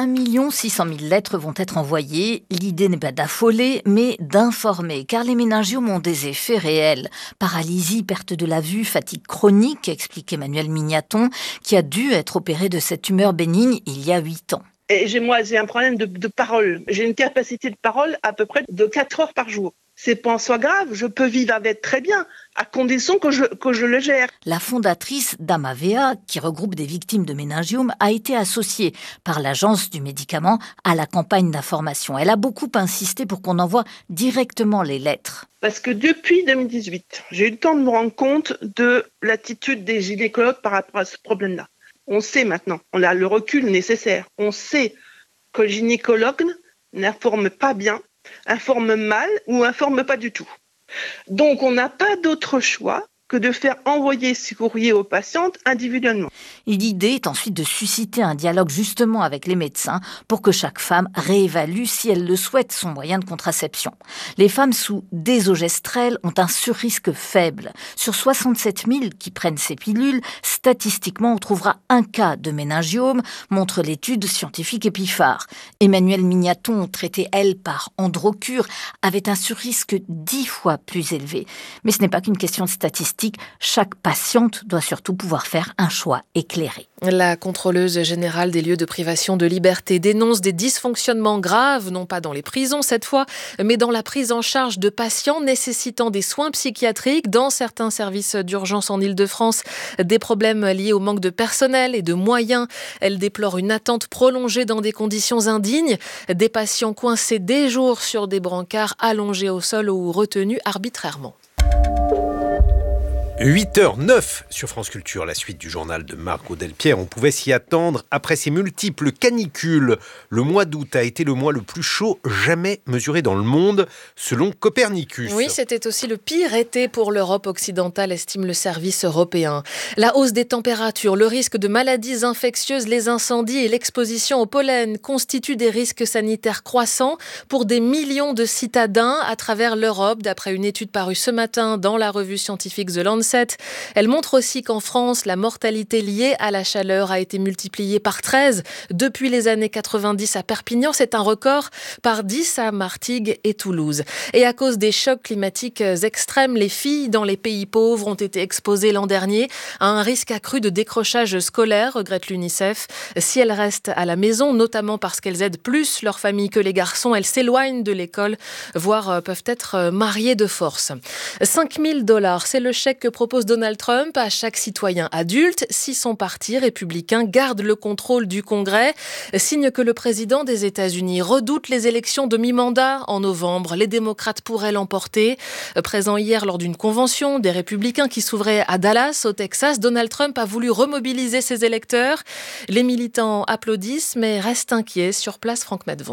1 600 000 lettres vont être envoyées. L'idée n'est pas d'affoler, mais d'informer, car les méningiomes ont des effets réels. Paralysie, perte de la vue, fatigue chronique, explique Emmanuel Mignaton, qui a dû être opéré de cette tumeur bénigne il y a 8 ans. Et j'ai un problème de parole. J'ai une capacité de parole à peu près de 4 heures par jour. C'est pas en soi grave, je peux vivre avec très bien, à condition que je le gère. La fondatrice d'Amavea, qui regroupe des victimes de méningiome, a été associée par l'Agence du médicament à la campagne d'information. Elle a beaucoup insisté pour qu'on envoie directement les lettres. Parce que depuis 2018, j'ai eu le temps de me rendre compte de l'attitude des gynécologues par rapport à ce problème-là. On sait maintenant, on a le recul nécessaire. On sait que le gynécologue n'informe pas bien, informe mal ou informe pas du tout. Donc, on n'a pas d'autre choix que de faire envoyer ce courrier aux patientes individuellement. L'idée est ensuite de susciter un dialogue justement avec les médecins pour que chaque femme réévalue, si elle le souhaite, son moyen de contraception. Les femmes sous désogestrel ont un surrisque faible. Sur 67 000 qui prennent ces pilules, statistiquement, on trouvera un cas de méningiome, montre l'étude scientifique Epiphare. Emmanuel Mignaton, traitée, elle, par Androcure, avait un surrisque 10 fois plus élevé. Mais ce n'est pas qu'une question de statistique. Chaque patiente doit surtout pouvoir faire un choix éclairé. La contrôleuse générale des lieux de privation de liberté dénonce des dysfonctionnements graves, non pas dans les prisons cette fois, mais dans la prise en charge de patients nécessitant des soins psychiatriques dans certains services d'urgence en Île-de-France. Des problèmes liés au manque de personnel et de moyens. Elle déplore une attente prolongée dans des conditions indignes. Des patients coincés des jours sur des brancards allongés au sol ou retenus arbitrairement. 8h09 sur France Culture, la suite du journal de Margot Delpierre. On pouvait s'y attendre après ces multiples canicules. Le mois d'août a été le mois le plus chaud jamais mesuré dans le monde, selon Copernicus. Oui, c'était aussi le pire été pour l'Europe occidentale, estime le service européen. La hausse des températures, le risque de maladies infectieuses, les incendies et l'exposition au pollen constituent des risques sanitaires croissants pour des millions de citadins à travers l'Europe, d'après une étude parue ce matin dans la revue scientifique The Lancet. Elle montre aussi qu'en France, la mortalité liée à la chaleur a été multipliée par 13 depuis les années 90 à Perpignan. C'est un record, par 10 à Martigues et Toulouse. Et à cause des chocs climatiques extrêmes, les filles dans les pays pauvres ont été exposées l'an dernier à un risque accru de décrochage scolaire, regrette l'UNICEF. Si elles restent à la maison, notamment parce qu'elles aident plus leur famille que les garçons, elles s'éloignent de l'école, voire peuvent être mariées de force. 5 000 $, c'est le chèque que propose Donald Trump à chaque citoyen adulte si son parti républicain garde le contrôle du Congrès. Signe que le président des États-Unis redoute les élections de mi-mandat en novembre. Les démocrates pourraient l'emporter. Présent hier lors d'une convention des républicains qui s'ouvrait à Dallas, au Texas, Donald Trump a voulu remobiliser ses électeurs. Les militants applaudissent mais restent inquiets. Sur place, Franck Medvon.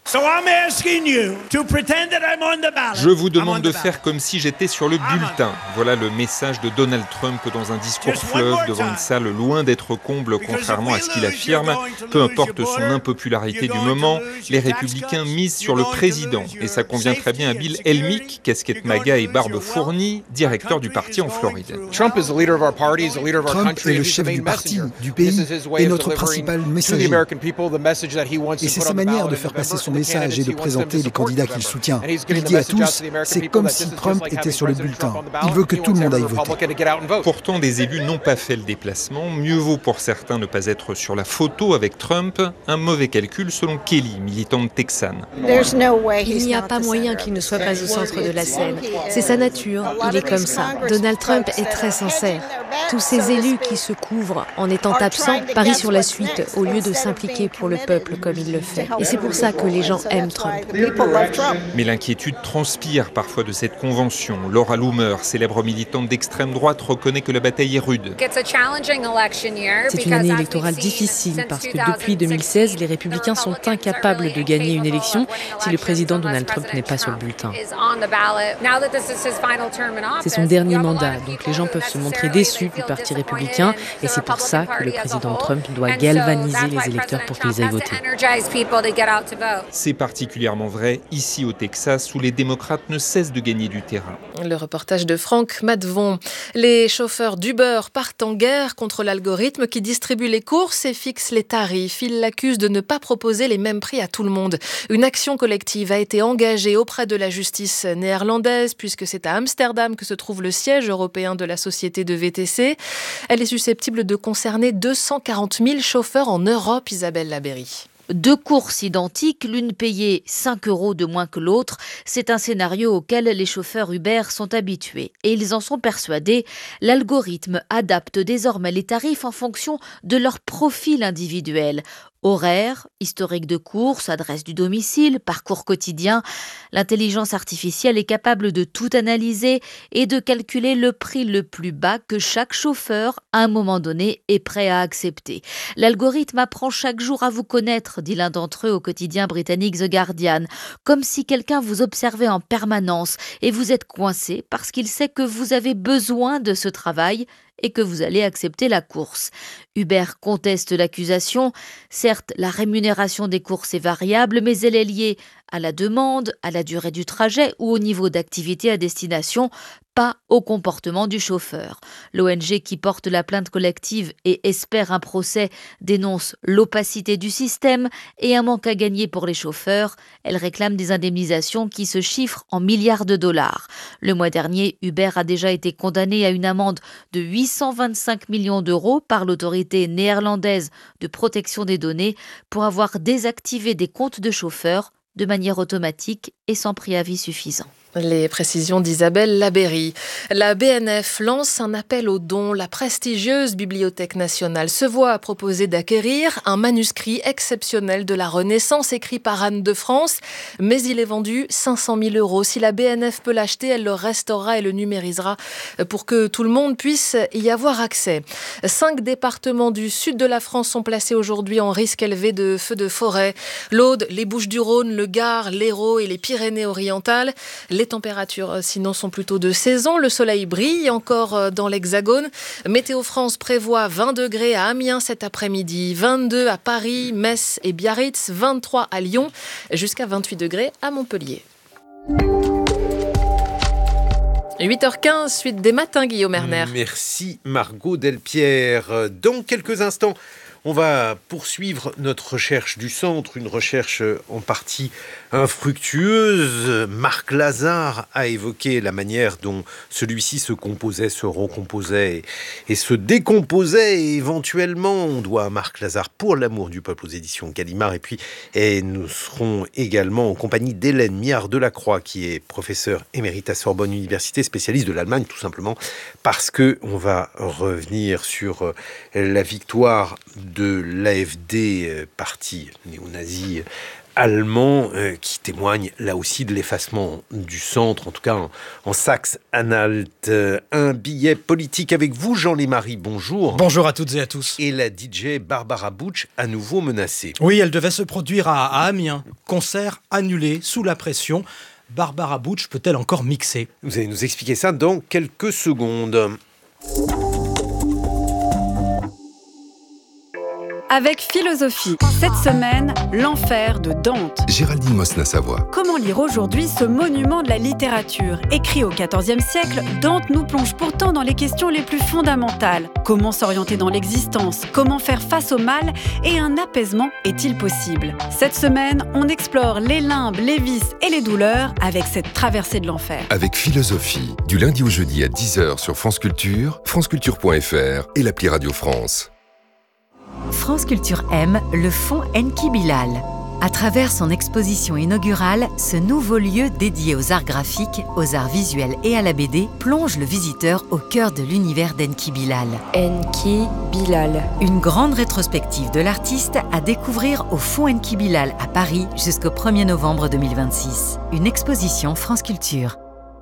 Je vous demande de faire comme si j'étais sur le bulletin. Voilà le message de Donald Trump dans un discours fleuve devant une salle loin d'être comble, contrairement à ce qu'il affirme. Peu importe son impopularité du moment, les républicains misent sur le président. Et ça convient très bien à Bill Helmick, casquette MAGA et barbe fournie, directeur du parti en Floride. Trump est le chef du parti, du pays, et notre principal messager. Et c'est sa manière de faire passer son message et de présenter les candidats qu'il soutient. Il dit à tous, c'est comme si Trump était sur le bulletin. Il veut que tout le monde aille voter. Pourtant, des élus n'ont pas fait le déplacement. Mieux vaut pour certains ne pas être sur la photo avec Trump. Un mauvais calcul selon Kelly, militante texane. Il n'y a pas moyen qu'il ne soit pas au centre de la scène. C'est sa nature, il est comme ça. Donald Trump est très sincère. Tous ces élus qui se couvrent en étant absents parient sur la suite au lieu de s'impliquer pour le peuple comme il le fait. Et c'est pour ça que les gens aiment Trump. Mais l'inquiétude transpire parfois de cette convention. Laura Loomer, célèbre militante d'extrême droite, reconnaît que la bataille est rude. C'est une année électorale difficile parce que depuis 2016, les républicains sont incapables de gagner une élection si le président Donald Trump n'est pas sur le bulletin. C'est son dernier mandat, donc les gens peuvent se montrer déçus du parti républicain et c'est pour ça que le président Trump doit galvaniser les électeurs pour qu'ils aillent voter. C'est particulièrement vrai ici au Texas où les démocrates ne cessent de gagner du terrain. Le reportage de Franck Madvon. Les chauffeurs d'Uber partent en guerre contre l'algorithme qui distribue les courses et fixe les tarifs. Ils l'accusent de ne pas proposer les mêmes prix à tout le monde. Une action collective a été engagée auprès de la justice néerlandaise puisque c'est à Amsterdam que se trouve le siège européen de la société de VTC. Elle est susceptible de concerner 240 000 chauffeurs en Europe, Isabelle Labéry. 2 courses identiques, l'une payée 5 € de moins que l'autre. C'est un scénario auquel les chauffeurs Uber sont habitués. Et ils en sont persuadés. L'algorithme adapte désormais les tarifs en fonction de leur profil individuel. Horaire, historique de course, adresse du domicile, parcours quotidien. L'intelligence artificielle est capable de tout analyser et de calculer le prix le plus bas que chaque chauffeur, à un moment donné, est prêt à accepter. L'algorithme apprend chaque jour à vous connaître, dit l'un d'entre eux au quotidien britannique The Guardian, comme si quelqu'un vous observait en permanence et vous êtes coincé parce qu'il sait que vous avez besoin de ce travail et que vous allez accepter la course. Uber conteste l'accusation. Certes, la rémunération des courses est variable, mais elle est liée à la demande, à la durée du trajet ou au niveau d'activité à destination, pas au comportement du chauffeur. L'ONG qui porte la plainte collective et espère un procès dénonce l'opacité du système et un manque à gagner pour les chauffeurs. Elle réclame des indemnisations qui se chiffrent en milliards de dollars. Le mois dernier, Uber a déjà été condamné à une amende de 825 millions d'euros par l'autorité néerlandaise de protection des données pour avoir désactivé des comptes de chauffeurs de manière automatique et sans préavis suffisant. Les précisions d'Isabelle Labéry. La BNF lance un appel aux dons. La prestigieuse Bibliothèque nationale se voit proposer d'acquérir un manuscrit exceptionnel de la Renaissance écrit par Anne de France, mais il est vendu 500 000 €. Si la BNF peut l'acheter, elle le restaurera et le numérisera pour que tout le monde puisse y avoir accès. 5 départements du sud de la France sont placés aujourd'hui en risque élevé de feux de forêt. L'Aude, les Bouches-du-Rhône, le Gard, l'Hérault et les Pyrénées-Orientales. Les températures, sinon, sont plutôt de saison. Le soleil brille encore dans l'Hexagone. Météo France prévoit 20 degrés à Amiens cet après-midi, 22 à Paris, Metz et Biarritz, 23 à Lyon, jusqu'à 28 degrés à Montpellier. 8h15, suite des matins, Guillaume Erner. Merci Margot Delpierre. Dans quelques instants, on va poursuivre notre recherche du centre, une recherche en partie infructueuse. Marc Lazare a évoqué la manière dont celui-ci se composait, se recomposait et se décomposait. Et éventuellement, on doit à Marc Lazare Pour l'amour du peuple aux éditions Gallimard. Et nous serons également en compagnie d'Hélène Miard-Delacroix, qui est professeure émérite à Sorbonne Université, spécialiste de l'Allemagne, tout simplement parce qu'on va revenir sur la victoire de l'AfD, parti néo-nazi allemand qui témoigne là aussi de l'effacement du centre, en tout cas en Saxe-Anhalt. Un billet politique avec vous, Jean Lémarie, bonjour. Bonjour à toutes et à tous. Et la DJ Barbara Butch, à nouveau menacée. Oui, elle devait se produire à Amiens. Concert annulé, sous la pression. Barbara Butch peut-elle encore mixer ? Vous allez nous expliquer ça dans quelques secondes. Avec Philosophie, cette semaine, l'enfer de Dante. Géraldine Mosna-Savoie. Comment lire aujourd'hui ce monument de la littérature ? Écrit au XIVe siècle, Dante nous plonge pourtant dans les questions les plus fondamentales. Comment s'orienter dans l'existence ? Comment faire face au mal ? Et un apaisement est-il possible ? Cette semaine, on explore les limbes, les vices et les douleurs avec cette traversée de l'enfer. Avec Philosophie, du lundi au jeudi à 10h sur France Culture, franceculture.fr et l'appli Radio France. France Culture aime le fonds Enki Bilal. À travers son exposition inaugurale, ce nouveau lieu dédié aux arts graphiques, aux arts visuels et à la BD plonge le visiteur au cœur de l'univers d'Enki Bilal. Enki Bilal. Une grande rétrospective de l'artiste à découvrir au fonds Enki Bilal à Paris jusqu'au 1er novembre 2026. Une exposition France Culture.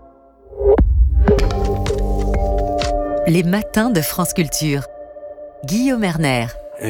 Les matins de France Culture. Guillaume Erner.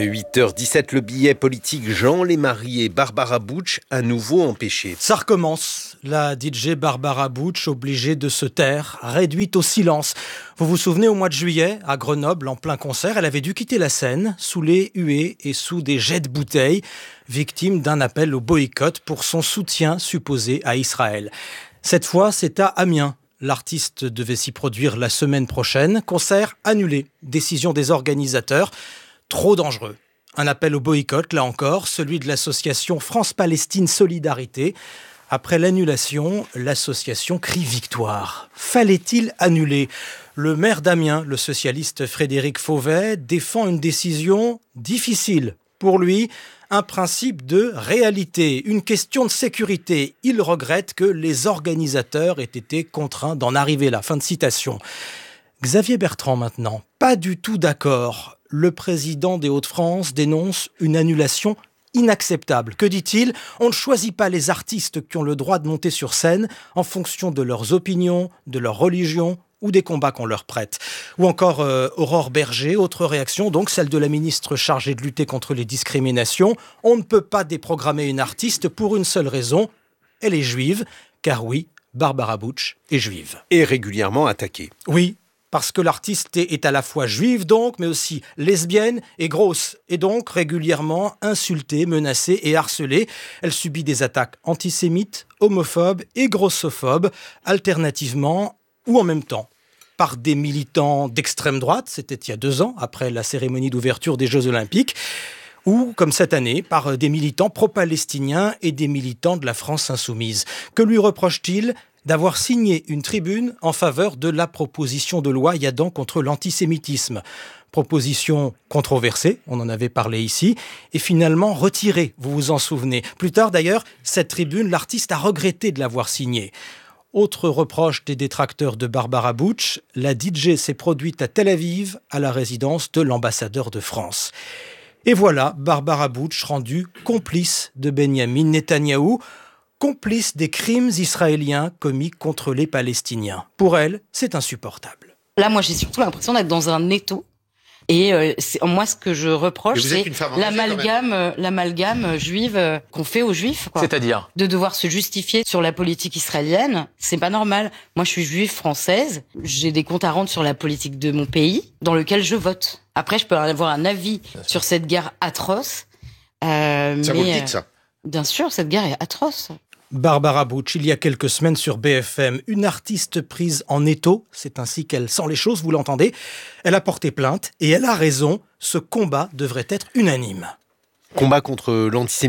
8h17, le billet politique Jean Lémarie et Barbara Butch à nouveau empêchés. Ça recommence. La DJ Barbara Butch obligée de se taire, réduite au silence. Vous vous souvenez, au mois de juillet, à Grenoble, en plein concert, elle avait dû quitter la scène sous les huées et sous des jets de bouteilles, victime d'un appel au boycott pour son soutien supposé à Israël. Cette fois, c'est à Amiens. L'artiste devait s'y produire la semaine prochaine. Concert annulé. Décision des organisateurs. Trop dangereux. Un appel au boycott, là encore, celui de l'association France-Palestine Solidarité. Après l'annulation, l'association crie victoire. Fallait-il annuler ? Le maire d'Amiens, le socialiste Frédéric Fauvet, défend une décision difficile. Pour lui, un principe de réalité, une question de sécurité. Il regrette que les organisateurs aient été contraints d'en arriver là. Fin de citation. Xavier Bertrand maintenant, pas du tout d'accord. Le président des Hauts-de-France dénonce une annulation inacceptable. Que dit-il ? On ne choisit pas les artistes qui ont le droit de monter sur scène en fonction de leurs opinions, de leur religion ou des combats qu'on leur prête. Ou encore Aurore Berger, autre réaction, donc celle de la ministre chargée de lutter contre les discriminations. On ne peut pas déprogrammer une artiste pour une seule raison, elle est juive, car oui, Barbara Butch est juive. Et régulièrement attaquée. Oui. Parce que l'artiste est à la fois juive donc, mais aussi lesbienne et grosse, et donc régulièrement insultée, menacée et harcelée. Elle subit des attaques antisémites, homophobes et grossophobes, alternativement ou en même temps. Par des militants d'extrême droite, c'était il y a 2 ans, après la cérémonie d'ouverture des Jeux Olympiques, ou, comme cette année, par des militants pro-palestiniens et des militants de la France insoumise. Que lui reproche-t-il ? D'avoir signé une tribune en faveur de la proposition de loi Yadan contre l'antisémitisme. Proposition controversée, on en avait parlé ici, et finalement retirée, vous vous en souvenez. Plus tard d'ailleurs, cette tribune, l'artiste a regretté de l'avoir signée. Autre reproche des détracteurs de Barbara Butch, la DJ s'est produite à Tel Aviv, à la résidence de l'ambassadeur de France. Et voilà, Barbara Butch rendue complice de Benyamin Netanyahou, complice des crimes israéliens commis contre les Palestiniens. Pour elle, c'est insupportable. Là, moi, j'ai surtout l'impression d'être dans un étau. Et moi, ce que je reproche, c'est l'amalgame juive qu'on fait aux juifs. Quoi. C'est-à-dire ? De devoir se justifier sur la politique israélienne, c'est pas normal. Moi, je suis juive française, j'ai des comptes à rendre sur la politique de mon pays, dans lequel je vote. Après, je peux avoir un avis sur cette guerre atroce. Ça vous le dites, ça ? Bien sûr, cette guerre est atroce. Barbara Butch, il y a quelques semaines sur BFM, une artiste prise en étau, c'est ainsi qu'elle sent les choses, vous l'entendez. Elle a porté plainte et elle a raison, ce combat devrait être unanime. Combat contre l'antisémitisme ?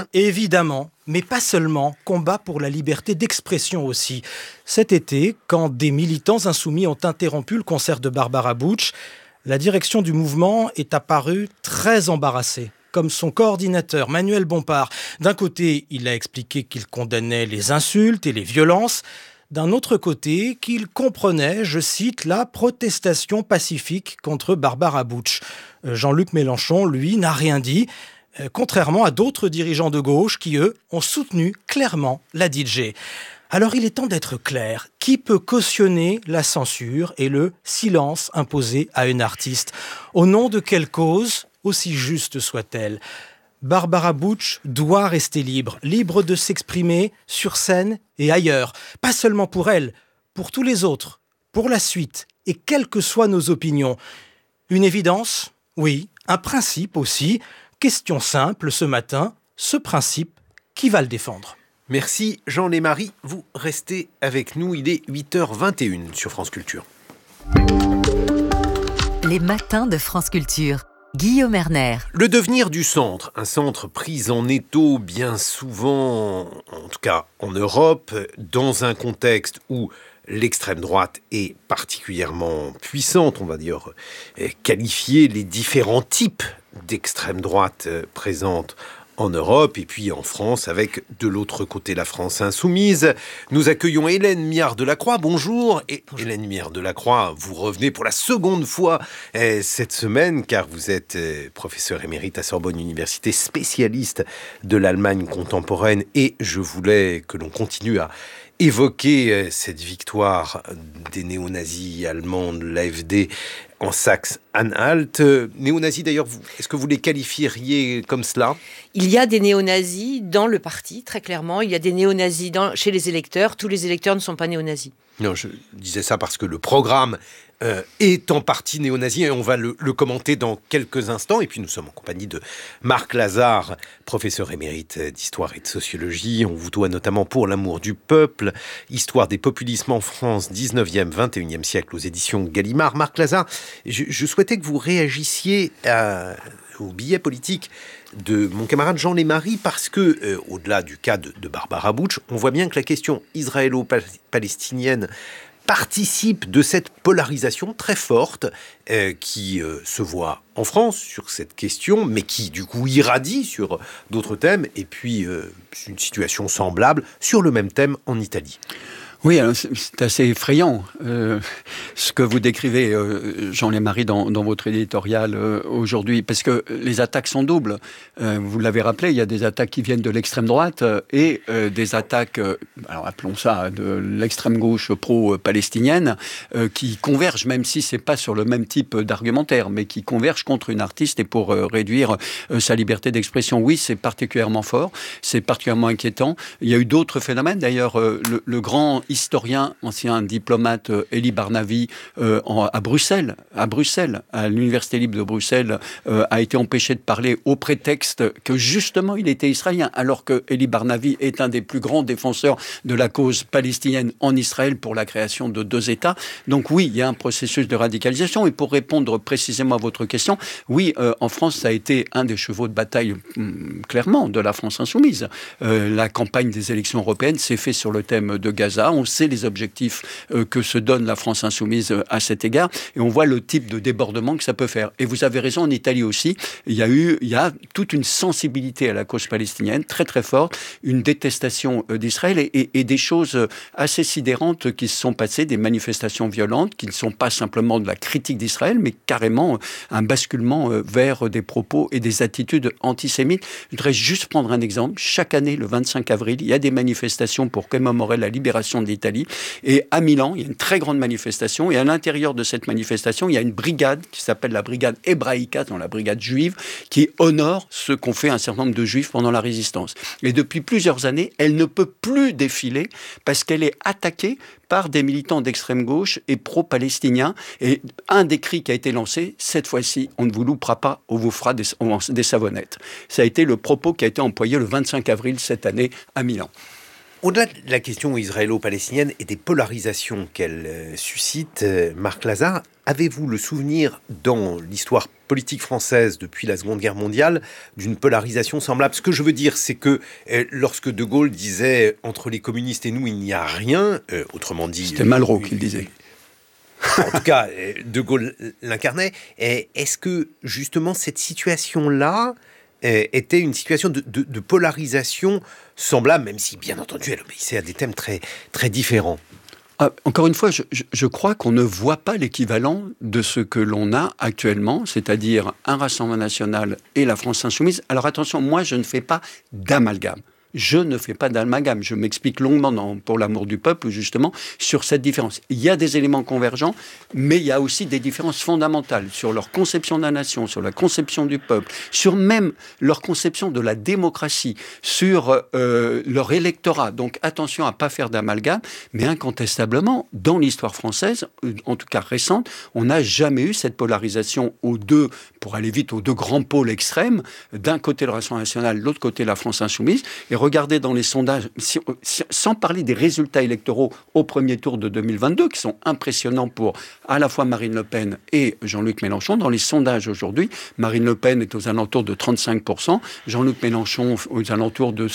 Évidemment, mais pas seulement, combat pour la liberté d'expression aussi. Cet été, quand des militants insoumis ont interrompu le concert de Barbara Butch, la direction du mouvement est apparue très embarrassée. Comme son coordinateur, Manuel Bompard. D'un côté, il a expliqué qu'il condamnait les insultes et les violences. D'un autre côté, qu'il comprenait, je cite, la protestation pacifique contre Barbara Butch. Jean-Luc Mélenchon, lui, n'a rien dit. contrairement à d'autres dirigeants de gauche qui, eux, ont soutenu clairement la DJ. Alors il est temps d'être clair. Qui peut cautionner la censure et le silence imposé à une artiste ? Au nom de quelle cause, aussi juste soit-elle ? Barbara Butch doit rester libre de s'exprimer sur scène et ailleurs. Pas seulement pour elle, pour tous les autres, pour la suite, et quelles que soient nos opinions. Une évidence ? Oui. Un principe aussi. Question simple ce matin, ce principe, qui va le défendre ? Merci Jean Lémarie, vous restez avec nous, il est 8h21 sur France Culture. Les matins de France Culture. Guillaume Erner. Le devenir du centre, un centre pris en étau bien souvent, en tout cas en Europe, dans un contexte où l'extrême droite est particulièrement puissante, on va dire, qualifier les différents types d'extrême droite présentes en Europe et puis en France, avec de l'autre côté la France insoumise. Nous accueillons Hélène Miard-Delacroix. Bonjour. Et Hélène Miard-Delacroix, vous revenez pour la seconde fois cette semaine, car vous êtes professeure émérite à Sorbonne Université, spécialiste de l'Allemagne contemporaine. Et je voulais que l'on continue à évoquer cette victoire des néo-nazis allemands de l'AfD en Saxe-Anhalt. Néo-nazis, d'ailleurs, est-ce que vous les qualifieriez comme cela ? Il y a des néo-nazis dans le parti, très clairement. Il y a des néo-nazis chez les électeurs. Tous les électeurs ne sont pas néo-nazis. Non, je disais ça parce que le programme est en partie néo-nazi et on va le commenter dans quelques instants. Et puis nous sommes en compagnie de Marc Lazare, professeur émérite d'histoire et de sociologie. On vous doit notamment Pour l'amour du peuple, Histoire des populismes en France, 19e, 21e siècle aux éditions Gallimard. Marc Lazare, je souhaitais que vous réagissiez au billet politique de mon camarade Jean Lémarie parce que, au-delà du cas de Barbara Butch, on voit bien que la question israélo-palestinienne participe de cette polarisation très forte qui se voit en France sur cette question, mais qui du coup irradie sur d'autres thèmes, et puis une situation semblable sur le même thème en Italie. Oui, alors c'est assez effrayant ce que vous décrivez, Jean Lémarie, dans votre éditorial aujourd'hui, parce que les attaques sont doubles. Vous l'avez rappelé, il y a des attaques qui viennent de l'extrême droite et des attaques, alors appelons ça de l'extrême gauche pro-palestinienne, qui convergent, même si c'est pas sur le même type d'argumentaire, mais qui convergent contre une artiste et pour réduire sa liberté d'expression. Oui, c'est particulièrement fort, c'est particulièrement inquiétant. Il y a eu d'autres phénomènes, d'ailleurs, le grand historien, ancien diplomate Elie Barnavi à Bruxelles, à l'Université libre de Bruxelles, a été empêché de parler au prétexte que justement il était israélien, alors que Elie Barnavi est un des plus grands défenseurs de la cause palestinienne en Israël pour la création de 2 États. Donc oui, il y a un processus de radicalisation. Et pour répondre précisément à votre question, oui, en France, ça a été un des chevaux de bataille clairement de la France insoumise. La campagne des élections européennes s'est faite sur le thème de Gaza. On sait les objectifs que se donne la France insoumise à cet égard, et on voit le type de débordement que ça peut faire. Et vous avez raison, en Italie aussi, il y a toute une sensibilité à la cause palestinienne, très très forte, une détestation d'Israël, et des choses assez sidérantes qui se sont passées, des manifestations violentes, qui ne sont pas simplement de la critique d'Israël, mais carrément un basculement vers des propos et des attitudes antisémites. Je voudrais juste prendre un exemple. Chaque année, le 25 avril, il y a des manifestations pour commémorer la libération d'Italie. Et à Milan, il y a une très grande manifestation. Et à l'intérieur de cette manifestation, il y a une brigade qui s'appelle la brigade Hebraïca, dans la brigade juive, qui honore ce qu'ont fait un certain nombre de juifs pendant la résistance. Et depuis plusieurs années, elle ne peut plus défiler parce qu'elle est attaquée par des militants d'extrême gauche et pro-palestiniens. Et un des cris qui a été lancé, cette fois-ci, on ne vous loupera pas, on vous fera des savonnettes. Ça a été le propos qui a été employé le 25 avril cette année à Milan. Au-delà de la question israélo-palestinienne et des polarisations qu'elle suscite, Marc Lazare, avez-vous le souvenir dans l'histoire politique française depuis la Seconde Guerre mondiale d'une polarisation semblable ? Ce que je veux dire, c'est que lorsque De Gaulle disait « entre les communistes et nous, il n'y a rien », autrement dit... C'était Malraux qui le disait. En tout cas, De Gaulle l'incarnait. Est-ce que justement cette situation-là était une situation de polarisation semblable, même si, bien entendu, elle obéissait à des thèmes très, très différents? Encore une fois, je crois qu'on ne voit pas l'équivalent de ce que l'on a actuellement, c'est-à-dire un Rassemblement national et la France insoumise. Alors attention, moi je ne fais pas d'amalgame. Je ne fais pas d'amalgame. Je m'explique longuement pour l'amour du peuple, justement, sur cette différence. Il y a des éléments convergents, mais il y a aussi des différences fondamentales sur leur conception de la nation, sur la conception du peuple, sur même leur conception de la démocratie, sur leur électorat. Donc attention à ne pas faire d'amalgame, mais incontestablement, dans l'histoire française, en tout cas récente, on n'a jamais eu cette polarisation pour aller vite, aux deux grands pôles extrêmes, d'un côté le Rassemblement national, de l'autre côté la France insoumise. Et regardez dans les sondages, sans parler des résultats électoraux au premier tour de 2022, qui sont impressionnants pour à la fois Marine Le Pen et Jean-Luc Mélenchon. Dans les sondages aujourd'hui, Marine Le Pen est aux alentours de 35%, Jean-Luc Mélenchon aux alentours de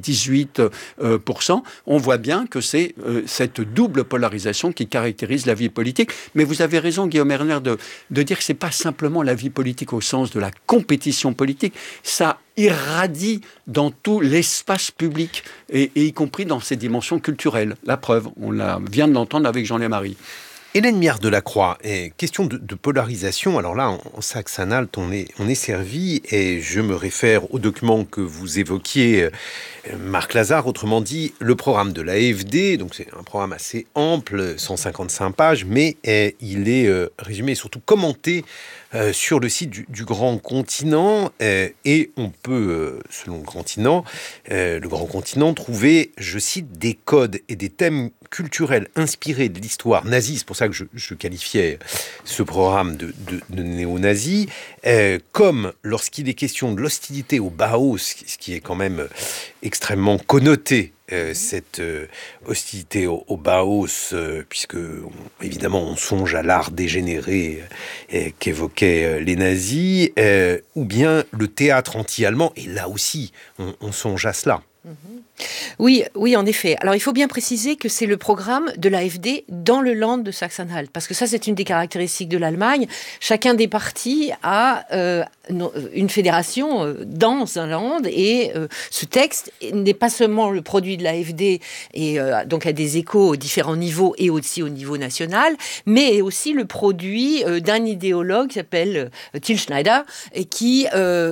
16-18%. On voit bien que c'est cette double polarisation qui caractérise la vie politique. Mais vous avez raison, Guillaume Erner, de dire que ce n'est pas simplement la vie politique au sens de la compétition politique. Ça irradie dans tout l'espace public, et y compris dans ses dimensions culturelles. La preuve, on vient de l'entendre avec Jean-Lémarie. Hélène Miard-Delacroix, question de polarisation. Alors là, en Saxe-Anhalt, on est servi, et je me réfère au document que vous évoquiez, Marc Lazare, autrement dit, le programme de l'AfD. Donc c'est un programme assez ample, 155 pages, mais il est résumé et surtout commenté sur le site du Grand Continent, et on peut, selon le Grand Continent, trouver, je cite, des codes et des thèmes culturels inspirés de l'histoire nazie. C'est pour ça que je qualifiais ce programme de néo-nazi, comme lorsqu'il est question de l'hostilité au Bauhaus, ce qui est quand même extrêmement connoté, cette hostilité au Bauhaus, puisque évidemment on songe à l'art dégénéré qu'évoquaient les nazis, ou bien le théâtre anti-allemand, et là aussi on songe à cela. Oui, en effet. Alors, il faut bien préciser que c'est le programme de l'AfD dans le Land de Saxe-Anhalt, parce que ça, c'est une des caractéristiques de l'Allemagne. Chacun des partis a une fédération dans un Land, et ce texte n'est pas seulement le produit de l'AfD, et donc a des échos aux différents niveaux et aussi au niveau national, mais est aussi le produit d'un idéologue qui s'appelle Till Schneider, et qui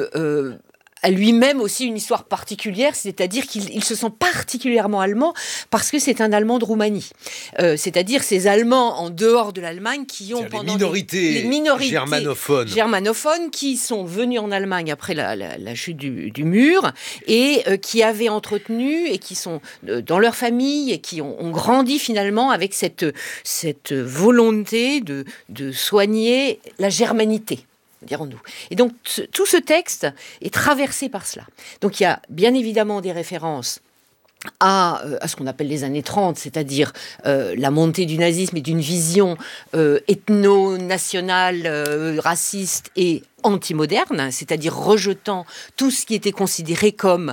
a lui-même aussi une histoire particulière, c'est-à-dire qu'il se sent particulièrement allemand parce que c'est un Allemand de Roumanie. C'est-à-dire ces Allemands en dehors de l'Allemagne qui ont pendant les minorités germanophones qui sont venus en Allemagne après la chute du mur, et qui avaient entretenu et qui sont dans leur famille et qui ont grandi finalement avec cette volonté de soigner la germanité, dirons-nous. Et donc, tout ce texte est traversé par cela. Donc, il y a bien évidemment des références à ce qu'on appelle les années 30, c'est-à-dire la montée du nazisme et d'une vision ethno-nationale, raciste et anti-moderne, c'est-à-dire rejetant tout ce qui était considéré comme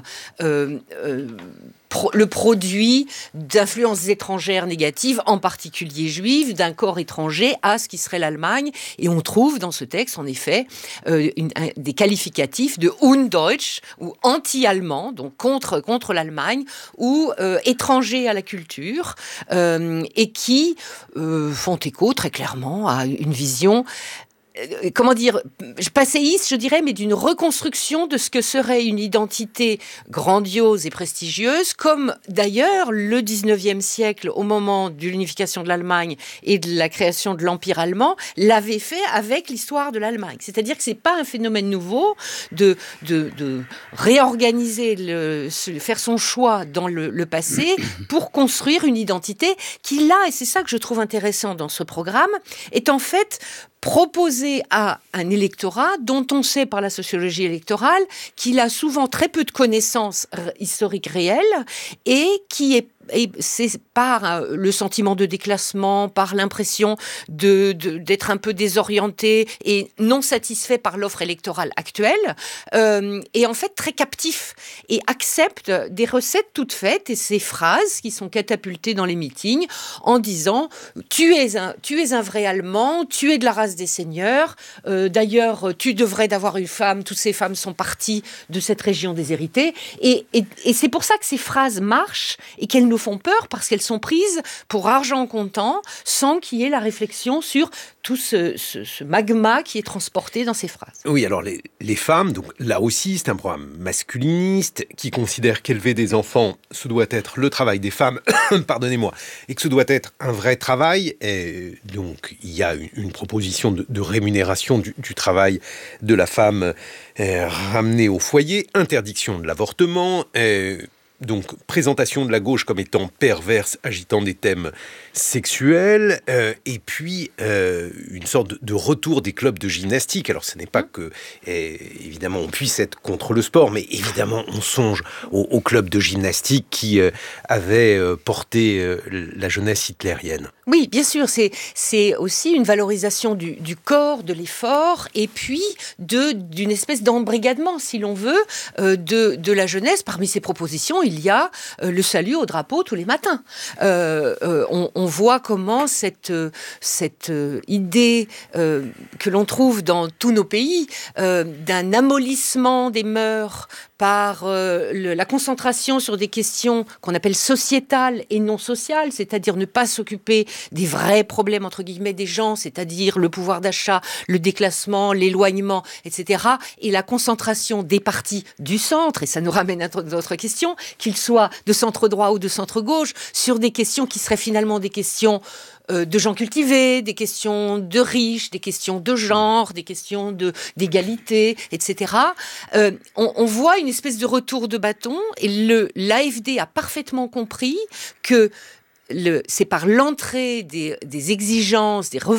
le produit d'influences étrangères négatives, en particulier juives, d'un corps étranger à ce qui serait l'Allemagne. Et on trouve dans ce texte, en effet, des qualificatifs de Undeutsch, ou anti-allemand, donc contre l'Allemagne, ou étranger à la culture, et qui font écho très clairement à une vision passéiste, je dirais, mais d'une reconstruction de ce que serait une identité grandiose et prestigieuse, comme d'ailleurs le 19e siècle, au moment de l'unification de l'Allemagne et de la création de l'Empire allemand, l'avait fait avec l'histoire de l'Allemagne. C'est-à-dire que c'est pas un phénomène nouveau de réorganiser, faire son choix dans le passé pour construire une identité qui, là, et c'est ça que je trouve intéressant dans ce programme, est en fait proposé à un électorat dont on sait par la sociologie électorale qu'il a souvent très peu de connaissances historiques réelles, et qui est c'est par le sentiment de déclassement, par l'impression d'être un peu désorienté et non satisfait par l'offre électorale actuelle, et en fait très captif, et accepte des recettes toutes faites et ces phrases qui sont catapultées dans les meetings en disant « tu es un vrai Allemand, tu es de la race des seigneurs, d'ailleurs tu devrais avoir une femme, toutes ces femmes sont parties de cette région déshéritée », et c'est pour ça que ces phrases marchent et qu'elles nous font peur parce qu'elles sont prises pour argent comptant sans qu'il y ait la réflexion sur tout ce magma qui est transporté dans ces phrases. Oui, alors les femmes, donc là aussi, c'est un programme masculiniste qui considère qu'élever des enfants, ce doit être le travail des femmes, pardonnez-moi, et que ce doit être un vrai travail. Et donc, il y a une proposition de rémunération du travail de la femme ramenée au foyer, interdiction de l'avortement, donc présentation de la gauche comme étant perverse, agitant des thèmes sexuels, et puis une sorte de retour des clubs de gymnastique. Alors ce n'est pas que, évidemment, on puisse être contre le sport, mais évidemment on songe aux clubs de gymnastique qui avaient porté la jeunesse hitlérienne. Oui, bien sûr, c'est aussi une valorisation du corps, de l'effort, et puis d'une espèce d'embrigadement, si l'on veut, de la jeunesse. Parmi ces propositions, il y a le salut au drapeau tous les matins. On voit comment cette idée que l'on trouve dans tous nos pays d'un amollissement des mœurs par la concentration sur des questions qu'on appelle sociétales et non sociales, c'est-à-dire ne pas s'occuper des vrais problèmes, entre guillemets, des gens, c'est-à-dire le pouvoir d'achat, le déclassement, l'éloignement, etc. Et la concentration des partis du centre, et ça nous ramène à d'autres questions, qu'ils soient de centre droit ou de centre gauche, sur des questions qui seraient finalement des questions de gens cultivés, des questions de riches, des questions de genre, des questions d'égalité, etc. On voit une espèce de retour de bâton, et l'AFD a parfaitement compris que c'est par l'entrée des exigences, des revendications